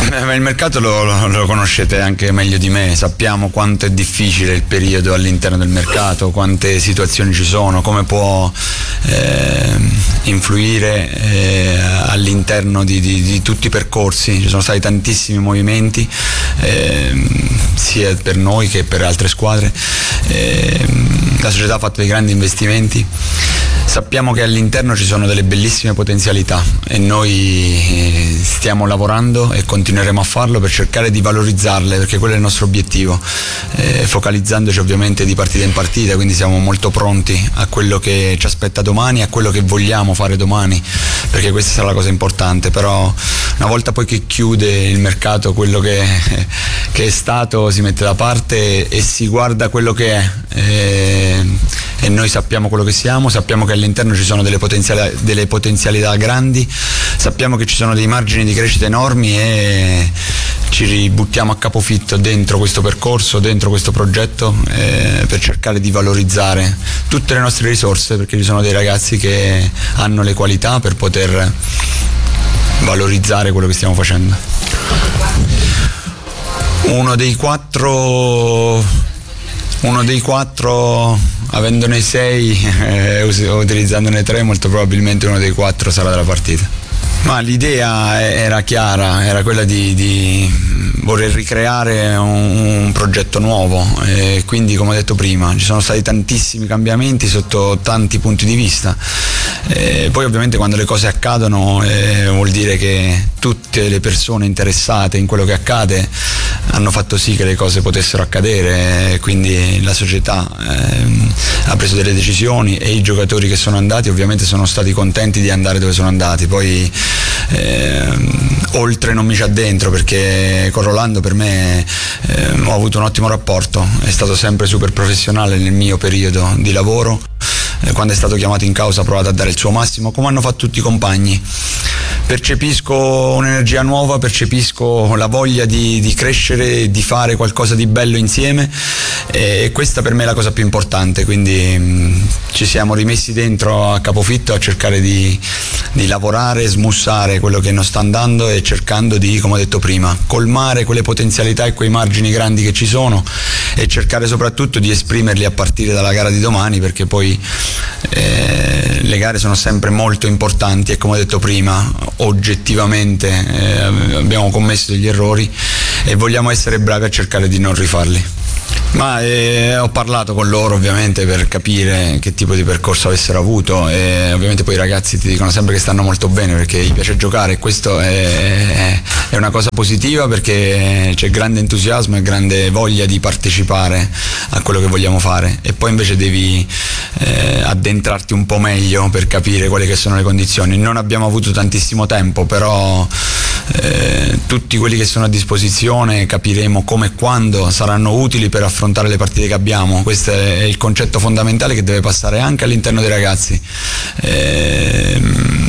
Ma il mercato lo, lo, lo conoscete anche meglio di me, sappiamo quanto è difficile il periodo all'interno del mercato, quante situazioni ci sono, come può eh, influire eh, all'interno di, di, di tutti i percorsi. Ci sono stati tantissimi movimenti eh, sia per noi che per altre squadre, eh, la società ha fatto dei grandi investimenti. Sappiamo che all'interno ci sono delle bellissime potenzialità e noi stiamo lavorando e continueremo a farlo per cercare di valorizzarle, perché quello è il nostro obiettivo, eh, focalizzandoci ovviamente di partita in partita, quindi siamo molto pronti a quello che ci aspetta domani, a quello che vogliamo fare domani, perché questa sarà la cosa importante. Però una volta poi che chiude il mercato, quello che, che è stato si mette da parte e si guarda quello che è, eh, e noi sappiamo quello che siamo, sappiamo che all'interno ci sono delle potenzialità, delle potenzialità grandi, sappiamo che ci sono dei margini di crescita enormi e ci ributtiamo a capofitto dentro questo percorso, dentro questo progetto, eh, per cercare di valorizzare tutte le nostre risorse, perché ci sono dei ragazzi che hanno le qualità per poter valorizzare quello che stiamo facendo. Uno dei quattro uno dei quattro, avendone sei, eh, utilizzandone tre, molto probabilmente uno dei quattro sarà della partita. Ma l'idea era chiara, era quella di, di voler ricreare un, un progetto nuovo, e quindi, come ho detto prima, ci sono stati tantissimi cambiamenti sotto tanti punti di vista. E poi ovviamente quando le cose accadono eh, vuol dire che tutte le persone interessate in quello che accade hanno fatto sì che le cose potessero accadere, e quindi la società eh, ha preso delle decisioni e i giocatori che sono andati ovviamente sono stati contenti di andare dove sono andati. Poi eh, oltre non mi ci addentro, perché con Rolando per me eh, ho avuto un ottimo rapporto, è stato sempre super professionale nel mio periodo di lavoro. Quando è stato chiamato in causa ha provato a dare il suo massimo, come hanno fatto tutti i compagni. Percepisco un'energia nuova, percepisco la voglia di, di crescere, di fare qualcosa di bello insieme, e questa per me è la cosa più importante. Quindi mh, ci siamo rimessi dentro a capofitto a cercare di, di lavorare, smussare quello che non sta andando e cercando di, come ho detto prima, colmare quelle potenzialità e quei margini grandi che ci sono, e cercare soprattutto di esprimerli a partire dalla gara di domani, perché poi eh, le gare sono sempre molto importanti e, come ho detto prima, oggettivamente eh, abbiamo commesso degli errori e vogliamo essere bravi a cercare di non rifarli. Ma eh, ho parlato con loro ovviamente per capire che tipo di percorso avessero avuto, e ovviamente poi i ragazzi ti dicono sempre che stanno molto bene perché gli piace giocare, e questo è, è una cosa positiva, perché c'è grande entusiasmo e grande voglia di partecipare a quello che vogliamo fare. E poi invece devi eh, addentrarti un po' meglio per capire quali che sono le condizioni. Non abbiamo avuto tantissimo tempo, però eh, tutti quelli che sono a disposizione capiremo come e quando saranno utili per affrontare le partite che abbiamo. Questo è il concetto fondamentale che deve passare anche all'interno dei ragazzi. Ehm,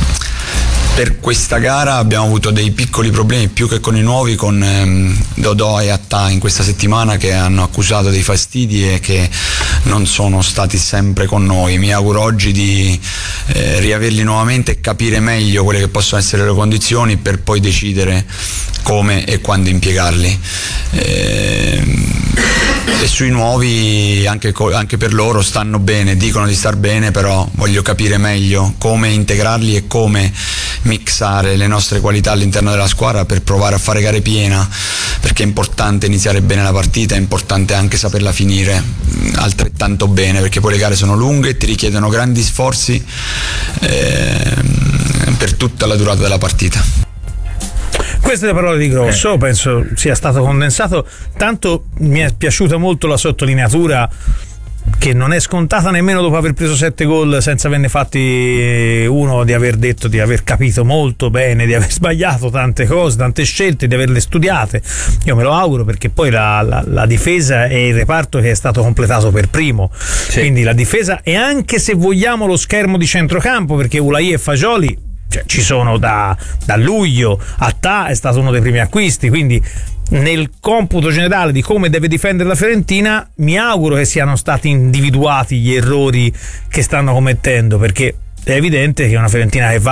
Per questa gara abbiamo avuto dei piccoli problemi, più che con i nuovi, con ehm, Dodò e Attà in questa settimana, che hanno accusato dei fastidi e che non sono stati sempre con noi. Mi auguro oggi di eh, riaverli nuovamente e capire meglio quelle che possono essere le condizioni, per poi decidere come e quando impiegarli. Ehm, e sui nuovi anche, anche per loro stanno bene, dicono di star bene, però voglio capire meglio come integrarli e come mixare le nostre qualità all'interno della squadra per provare a fare gare piena, perché è importante iniziare bene la partita, è importante anche saperla finire altrettanto bene, perché poi le gare sono lunghe e ti richiedono grandi sforzi eh, per tutta la durata della partita. Queste le parole di Grosso, eh. penso sia stato condensato. Tanto mi è piaciuta molto la sottolineatura, che non è scontata nemmeno dopo aver preso sette gol senza averne fatti uno, di aver detto di aver capito molto bene, di aver sbagliato tante cose, tante scelte, di averle studiate. Io me lo auguro, perché poi la, la, la difesa è il reparto che è stato completato per primo, sì. Quindi la difesa, e anche se vogliamo lo schermo di centrocampo, perché Ulai e Fagioli cioè, ci sono da, da luglio. Attà è stato uno dei primi acquisti, quindi nel computo generale di come deve difendere la Fiorentina mi auguro che siano stati individuati gli errori che stanno commettendo, perché è evidente che una Fiorentina che va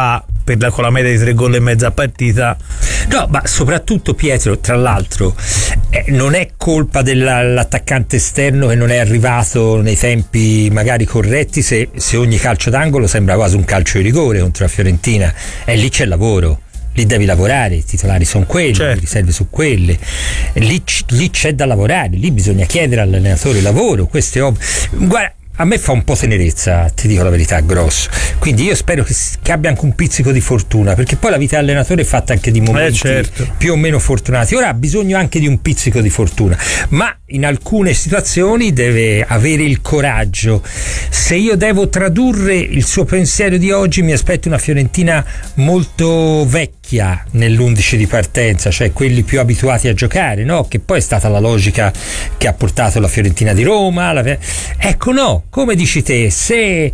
per la, con la media di tre gol e mezza a partita. No, ma soprattutto Pietro, tra l'altro, eh, non è colpa dell'attaccante esterno che non è arrivato nei tempi magari corretti se, se ogni calcio d'angolo sembra quasi un calcio di rigore contro la Fiorentina, e lì c'è lavoro. Lì devi lavorare, i titolari sono quelli, certo. Le riserve su quelle, lì, lì c'è da lavorare, lì bisogna chiedere all'allenatore lavoro, questo è ovvio. Guarda, a me fa un po' tenerezza, ti dico la verità, Grosso, quindi io spero che, che abbia anche un pizzico di fortuna, perché poi la vita dell'allenatore è fatta anche di momenti eh certo. più o meno fortunati. Ora ha bisogno anche di un pizzico di fortuna, ma in alcune situazioni deve avere il coraggio. Se io devo tradurre il suo pensiero di oggi, mi aspetto una Fiorentina molto vecchia nell'undici di partenza, cioè quelli più abituati a giocare, no? Che poi è stata la logica che ha portato la Fiorentina di Roma. La... Ecco, no, come dici te, se,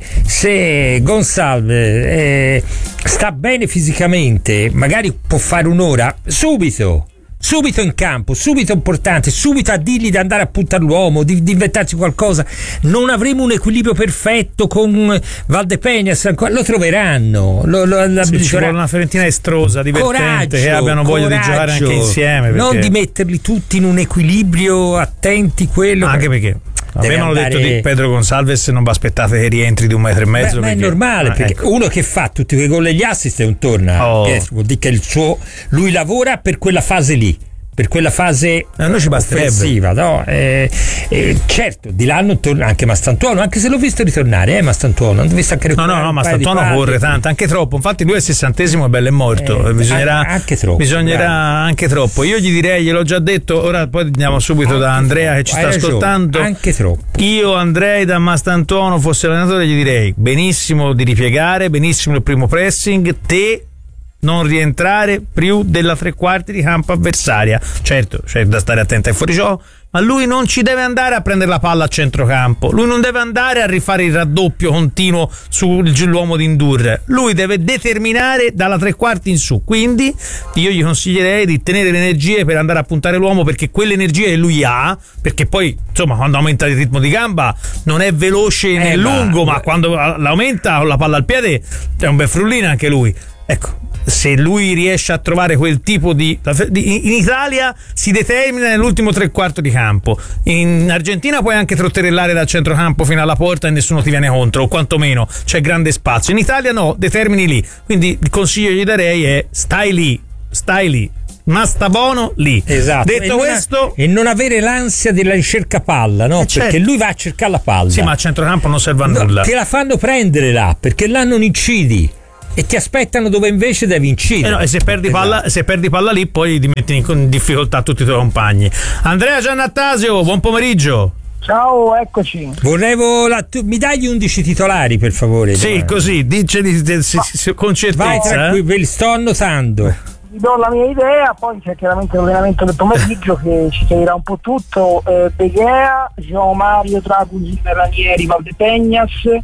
se Gonçalves eh, sta bene fisicamente, magari può fare un'ora subito. Subito in campo, subito importante, subito a dirgli di andare a puntare l'uomo, di, di inventarsi qualcosa. Non avremo un equilibrio perfetto con Valdepeñas, lo troveranno. Lo, lo, la, sì, ci vuole una Fiorentina estrosa, divertente, coraggio, che abbiano voglia coraggio, di giocare anche insieme. Perché... Non di metterli tutti in un equilibrio, attenti quello. Anche perché avevano andare... detto di Pedro Gonçalves, non vi aspettate che rientri di un metro e mezzo. Beh, perché... Ma è normale, ah, perché ecco. Uno che fa tutti quei gol e gli assist e non torna, oh. Pietro, vuol dire che il suo, lui lavora per quella fase lì, per quella fase eh, ci offensiva, no? Eh, eh, certo, di là non torna anche Mastantuono, anche se l'ho visto ritornare, eh, Mastantuono, non visto anche no, no, no, Mastantuono corre tanto, anche troppo, infatti lui è il sessantesimo e bello è morto, eh, bisognerà, anche troppo, bisognerà anche troppo. Io gli direi, gliel'ho già detto, ora poi andiamo subito anche da Andrea troppo. Che ci sta Hai ascoltando, ragione, anche troppo. Io andrei da Mastantuono, fosse allenatore, gli direi benissimo di ripiegare, benissimo il primo pressing, te non rientrare più della tre quarti di campo avversaria. Certo, c'è da stare attento ai fuorigioco, ma lui non ci deve andare a prendere la palla a centrocampo, lui non deve andare a rifare il raddoppio continuo sull'uomo di Ndour, lui deve determinare dalla tre quarti in su. Quindi io gli consiglierei di tenere le energie per andare a puntare l'uomo, perché quelle energie lui ha, perché poi insomma quando aumenta il ritmo di gamba non è veloce eh, nel ma, lungo, ma quando l'aumenta con la palla al piede è un bel frullino anche lui. Ecco, se lui riesce a trovare quel tipo di... in Italia si determina nell'ultimo tre quarti di campo, in Argentina puoi anche trotterellare dal centrocampo fino alla porta e nessuno ti viene contro, o quantomeno c'è grande spazio. In Italia no, determini lì. Quindi il consiglio che gli darei è stai lì, stai lì, ma sta buono lì. Esatto. Detto e questo, non, e non avere l'ansia della ricerca palla, no? Eh certo. Perché lui va a cercare la palla. Sì, ma a centrocampo non serve a no, nulla. Te la fanno prendere là, perché là non incidi. E ti aspettano dove invece devi incidere. Eh no, e se perdi, esatto. palla, se perdi palla lì, poi ti metti in difficoltà tutti i tuoi compagni. Andrea Giannattasio, buon pomeriggio. Ciao, eccoci. Volevo la, tu, mi dai gli undici titolari, per favore? Sì, domani. Così, dice di, di, di, con certezza. Vai tranquillo, ve li sto annotando. Vi do la mia idea, poi c'è chiaramente l'allenamento del pomeriggio che ci chiarirà un po' tutto. Eh, De Gea, João Mario, Dragusin, Ranieri, Valdepeñas,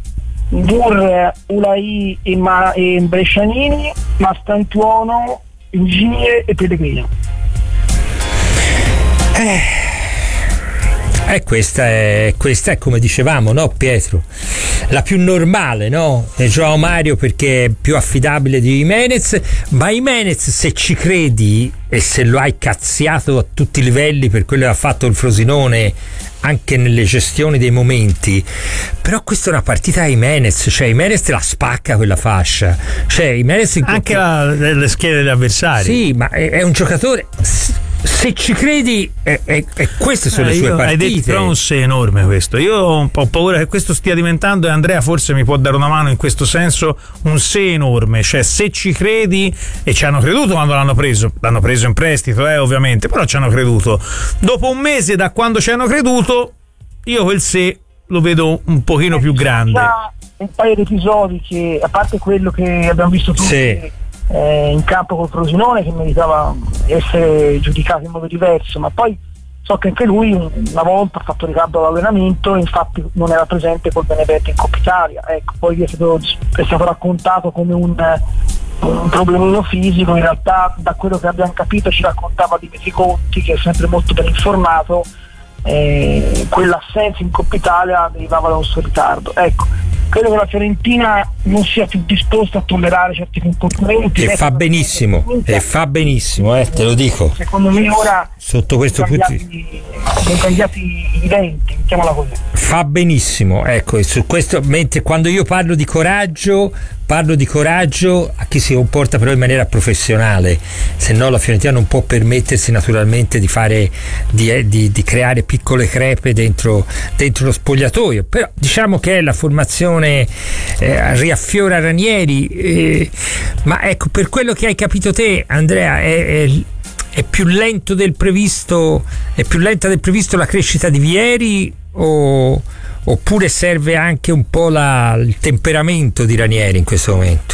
Ndour, Ulai e, Ma- e Brescianini, Mastantuono, Ingigne e Pellegrino. Eh, eh questa è questa è come dicevamo, no Pietro? La più normale, no? È João Mario perché è più affidabile di Jimenez, ma Jimenez, se ci credi e se lo hai cazziato a tutti i livelli per quello che ha fatto il Frosinone anche nelle gestioni dei momenti, però questa è una partita a Jimenez, cioè Jimenez te la spacca quella fascia, cioè Jimenez in anche la, le schiere degli avversari. Sì, ma è, è un giocatore, se ci credi è, è, è queste sono eh, le sue partite. Hai detto però un se enorme questo, io ho un po' paura che questo stia diventando, e Andrea forse mi può dare una mano in questo senso, un se enorme, cioè se ci credi, e ci hanno creduto quando l'hanno preso, l'hanno preso in prestito eh, ovviamente, però ci hanno creduto, dopo un mese da quando ci hanno creduto, io quel se lo vedo un pochino più grande. Un paio di episodi che, a parte quello che abbiamo visto tutti, sì. Eh, in campo col Frosinone, che meritava essere giudicato in modo diverso, ma poi so che anche lui una volta ha fatto ritardo all'allenamento e infatti non era presente col Benevento in Coppa Italia. Ecco, poi è stato, è stato raccontato come un, un problemino fisico, in realtà da quello che abbiamo capito ci raccontava Dimitri Conti, che è sempre molto ben informato, eh, quell'assenza in Coppa Italia derivava da un suo ritardo. Ecco, credo che la Fiorentina non sia più disposta a tollerare certi comportamenti. E fa benissimo, e fa benissimo, eh, te lo dico. Secondo me ora sotto questo punto sono cambiati i venti, mettiamola così. Fa benissimo, ecco, e su questo, mentre quando io parlo di coraggio, parlo di coraggio a chi si comporta però in maniera professionale, se no la Fiorentina non può permettersi naturalmente di fare di, di, di creare piccole crepe dentro, dentro lo spogliatoio. Però diciamo che la formazione eh, riaffiora Ranieri, eh, ma ecco, per quello che hai capito te, Andrea, è, è è più lento del previsto, è più lenta del previsto la crescita di Vieri, o, oppure serve anche un po' la, il temperamento di Ranieri in questo momento?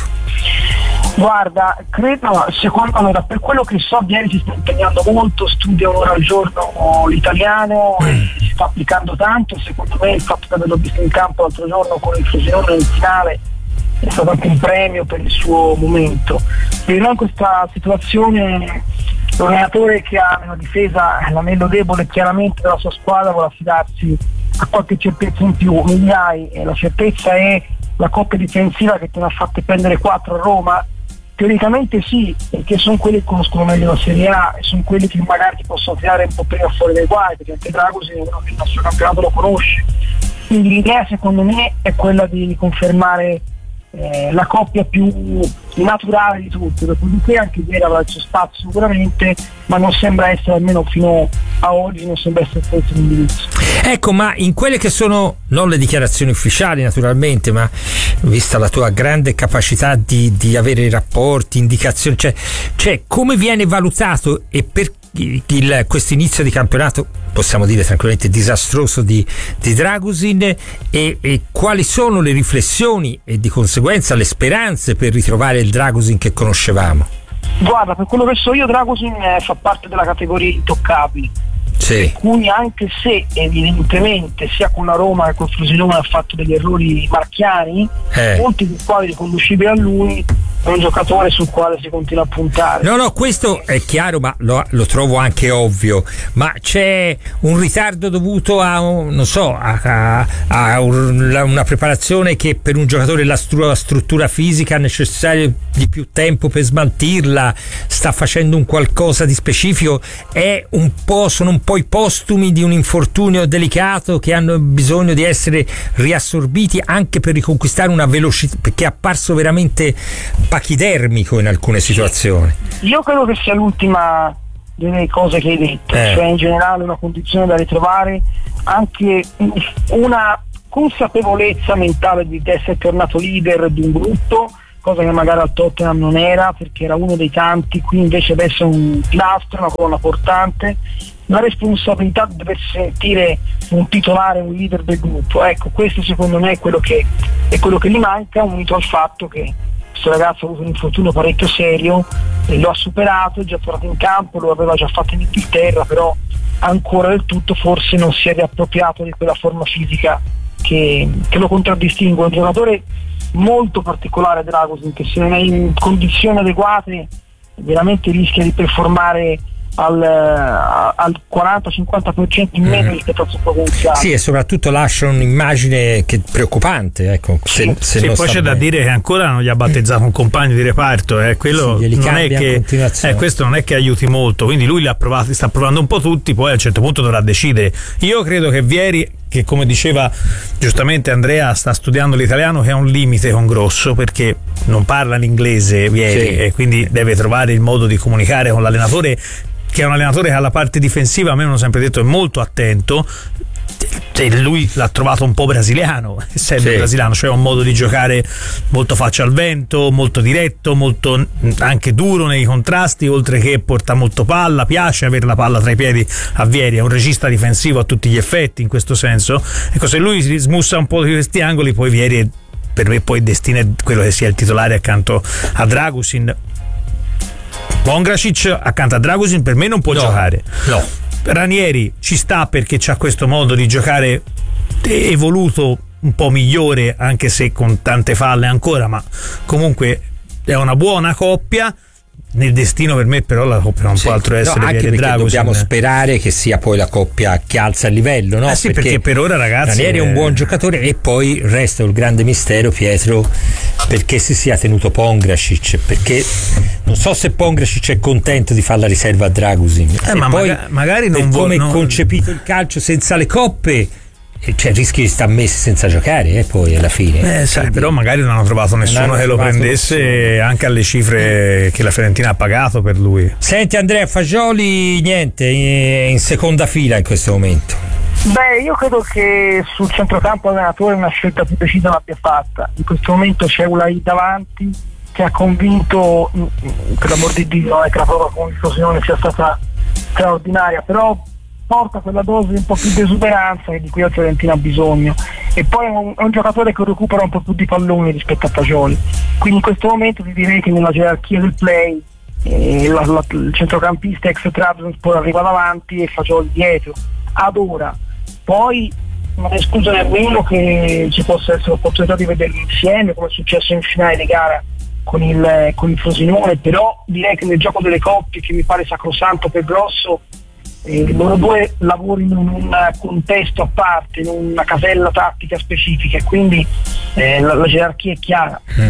Guarda, credo, secondo allora, per quello che so, Vieri si sta impegnando molto, studia un'ora al giorno l'italiano, mm. e si sta applicando tanto. Secondo me il fatto di averlo visto in campo l'altro giorno con il Frosinone in finale è stato anche un premio per il suo momento. Però in questa situazione l'allenatore che ha una difesa, l'anello debole chiaramente della sua squadra, vuole affidarsi a qualche certezza in più. Migliai, e la certezza è la coppia difensiva che te ne ha fatte prendere quattro a Roma. Teoricamente sì, perché sono quelli che conoscono meglio la Serie A e sono quelli che magari ti possono tirare un po' prima fuori dai guai, perché anche Dragosin è uno che il nostro campionato lo conosce. Quindi l'idea secondo me è quella di confermare Eh, la coppia più naturale di tutte. Dopodiché anche ieri avrà il suo spazio sicuramente, ma non sembra essere, almeno fino a oggi, non sembra essere questo l'indirizzo. Ecco, ma in quelle che sono non le dichiarazioni ufficiali naturalmente, ma vista la tua grande capacità di, di avere rapporti, indicazioni, cioè, cioè come viene valutato e per il, questo inizio di campionato, possiamo dire tranquillamente disastroso, di, di Dragosin, e, e quali sono le riflessioni e di conseguenza le speranze per ritrovare il Dragosin che conoscevamo? Guarda, per quello che so io, Dragosin eh, fa parte della categoria intoccabili, sì. Per cui anche se evidentemente sia con la Roma che con il Frosinone ha fatto degli errori marchiani, eh. molti dei quali riconducibili a lui, è un giocatore sul quale si continua a puntare. No, no, questo è chiaro, ma lo, lo trovo anche ovvio. Ma c'è un ritardo dovuto a, un, non so, a, a, a un, una preparazione che per un giocatore la, stru- la struttura fisica ha necessario di più tempo per smaltirla, sta facendo un qualcosa di specifico, è un po', sono un po' i postumi di un infortunio delicato che hanno bisogno di essere riassorbiti anche per riconquistare una velocità, perché è apparso veramente pachidermico in alcune situazioni. Io credo che sia l'ultima delle cose che hai detto, eh. cioè in generale una condizione da ritrovare, anche una consapevolezza mentale di essere tornato leader di un gruppo, cosa che magari al Tottenham non era, perché era uno dei tanti, qui invece adesso è un pilastro, una colonna portante, la responsabilità di dover sentire un titolare, un leader del gruppo. Ecco, questo secondo me è quello che è quello che gli manca, unito al fatto che questo ragazzo ha avuto un infortunio parecchio serio e lo ha superato, è già tornato in campo, lo aveva già fatto in Inghilterra, però ancora del tutto forse non si è riappropriato di quella forma fisica che, che lo contraddistingue. È un giocatore molto particolare, Dragosin, che se non è in condizioni adeguate veramente rischia di performare al, al quaranta cinquanta per cento in meno rispetto al suo potenziale. Sì, e soprattutto lascia un'immagine che preoccupante, ecco. Se, se sì, non poi c'è bene. da dire che ancora non gli ha battezzato un compagno di reparto, eh. Quello sì, non è che eh, questo non è che aiuti molto, quindi lui li ha provati, sta provando un po' tutti, poi a un certo punto dovrà decidere. Io credo che Vieri, che come diceva giustamente Andrea, sta studiando l'italiano, che è un limite con Grosso, perché non parla l'inglese Vieri, sì. e quindi deve trovare il modo di comunicare con l'allenatore, che è un allenatore che alla parte difensiva, a me hanno sempre detto, è molto attento. E lui l'ha trovato un po' brasiliano, essendo sì. brasiliano, cioè un modo di giocare molto faccia al vento, molto diretto, molto anche duro nei contrasti, oltre che porta molto palla, piace avere la palla tra i piedi a Vieri, è un regista difensivo a tutti gli effetti in questo senso. Ecco, se lui si smussa un po' di questi angoli, poi Vieri è, per me poi destina quello che sia il titolare accanto a Dragosin. Pongracic accanto a Dragosin per me non può no, giocare. No. Ranieri ci sta perché c'ha questo modo di giocare evoluto un po' migliore, anche se con tante falle ancora, ma comunque è una buona coppia. nel destino per me però la coppia non sì. può altro essere no, anche Vieri e perché Dragusin. Dobbiamo sperare che sia poi la coppia che alza il livello, no? Eh sì, perché, perché per ora ragazzi Ranieri è un buon giocatore e poi resta il grande mistero, Pietro, perché si sia tenuto Pongracic, perché non so se Pongracic è contento di fare la riserva a Dragusin eh, e ma poi maga- magari non per come vuol, è no. concepito il calcio senza le coppe, cioè rischi di star messi senza giocare eh, poi alla fine eh, sai, però magari non hanno trovato nessuno hanno che lo prendesse nessuno. Anche alle cifre che la Fiorentina ha pagato per lui. Senti Andrea, Fagioli niente in seconda fila in questo momento. Beh, io credo che sul centrocampo l'allenatore una scelta più precisa l'abbia fatta. In questo momento c'è Ulai davanti che ha convinto, per l'amor di Dio, è che la prova con il Frosinone sia stata straordinaria, però porta quella dose un po' più di esuberanza di cui la Fiorentina ha bisogno, e poi è un, è un giocatore che recupera un po' più di palloni rispetto a Fagioli, quindi in questo momento vi direi che nella gerarchia del play eh, la, la, il centrocampista ex Trabzonspor arriva davanti e Fagioli dietro ad ora. Poi non escluso nemmeno che ci possa essere l'opportunità di vederli insieme come è successo in finale di gara con il, con il Frosinone, però direi che nel gioco delle coppie, che mi pare sacrosanto per Grosso, Eh, loro due lavorino in un contesto a parte, in una casella tattica specifica, e quindi eh, la, la gerarchia è chiara. Mm.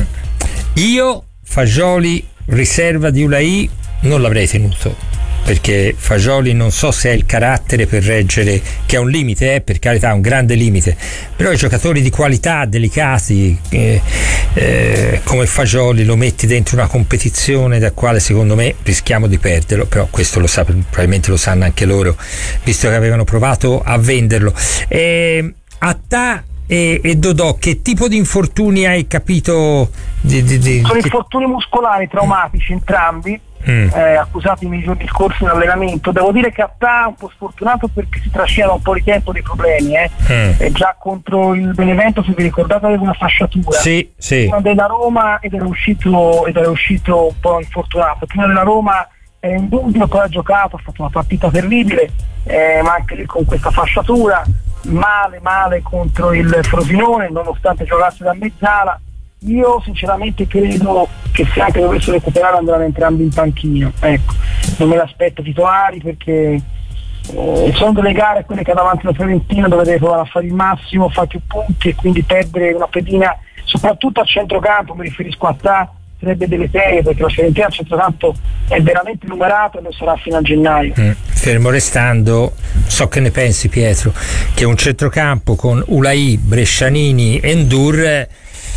Io Fagioli riserva di Ulai non l'avrei tenuto, perché Fagioli non so se ha il carattere per reggere, che è un limite, eh, per carità, un grande limite, però i giocatori di qualità, delicati eh, eh, come Fagioli lo metti dentro una competizione da quale secondo me rischiamo di perderlo, però questo lo sa, probabilmente lo sanno anche loro, visto che avevano provato a venderlo. Eh, a te e, e Dodò, che tipo di infortuni hai capito? Di, di, di, Sono che... infortuni muscolari traumatici entrambi. Mm. Eh, accusati nei giorni scorsi in allenamento. Devo dire che Attà è un po' sfortunato perché si trascina da un po' di tempo dei problemi eh. Mm. Eh, già contro il Benevento, se vi ricordate, aveva una fasciatura sì, sì. prima della Roma ed era uscito ed era uscito un po' infortunato. Prima della Roma era in dubbio, poi ha giocato, ha fatto una partita terribile, eh, ma anche lì con questa fasciatura, male male contro il Frosinone nonostante giocasse da mezzala. Io sinceramente credo che se anche dovessero recuperare andranno entrambi in panchina, ecco, non me l'aspetto titolari perché eh, sono delle gare quelle che ha davanti la Fiorentina dove deve provare a fare il massimo, fare più punti, e quindi perdere una pedina soprattutto a centrocampo, mi riferisco a Tà, sarebbe deleterio perché la Fiorentina a centrocampo è veramente numerato e lo sarà fino a gennaio. Mm. Fermo restando, so che ne pensi Pietro, che un centrocampo con Ulai, Brescianini e Ndur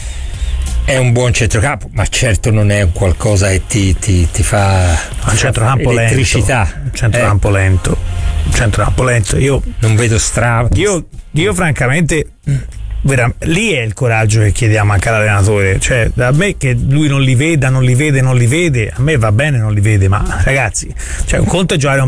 è un buon centrocampo, ma certo non è un qualcosa che ti, ti, ti fa un centrocampo elettricità. Lento, un centrocampo eh. lento, un centrocampo lento. Io non vedo strada. Io, io francamente, vera, lì è il coraggio che chiediamo anche all'allenatore. Cioè, a me che lui non li veda, non li vede, non li vede, a me va bene, non li vede, ma ragazzi, cioè un conto è giocare un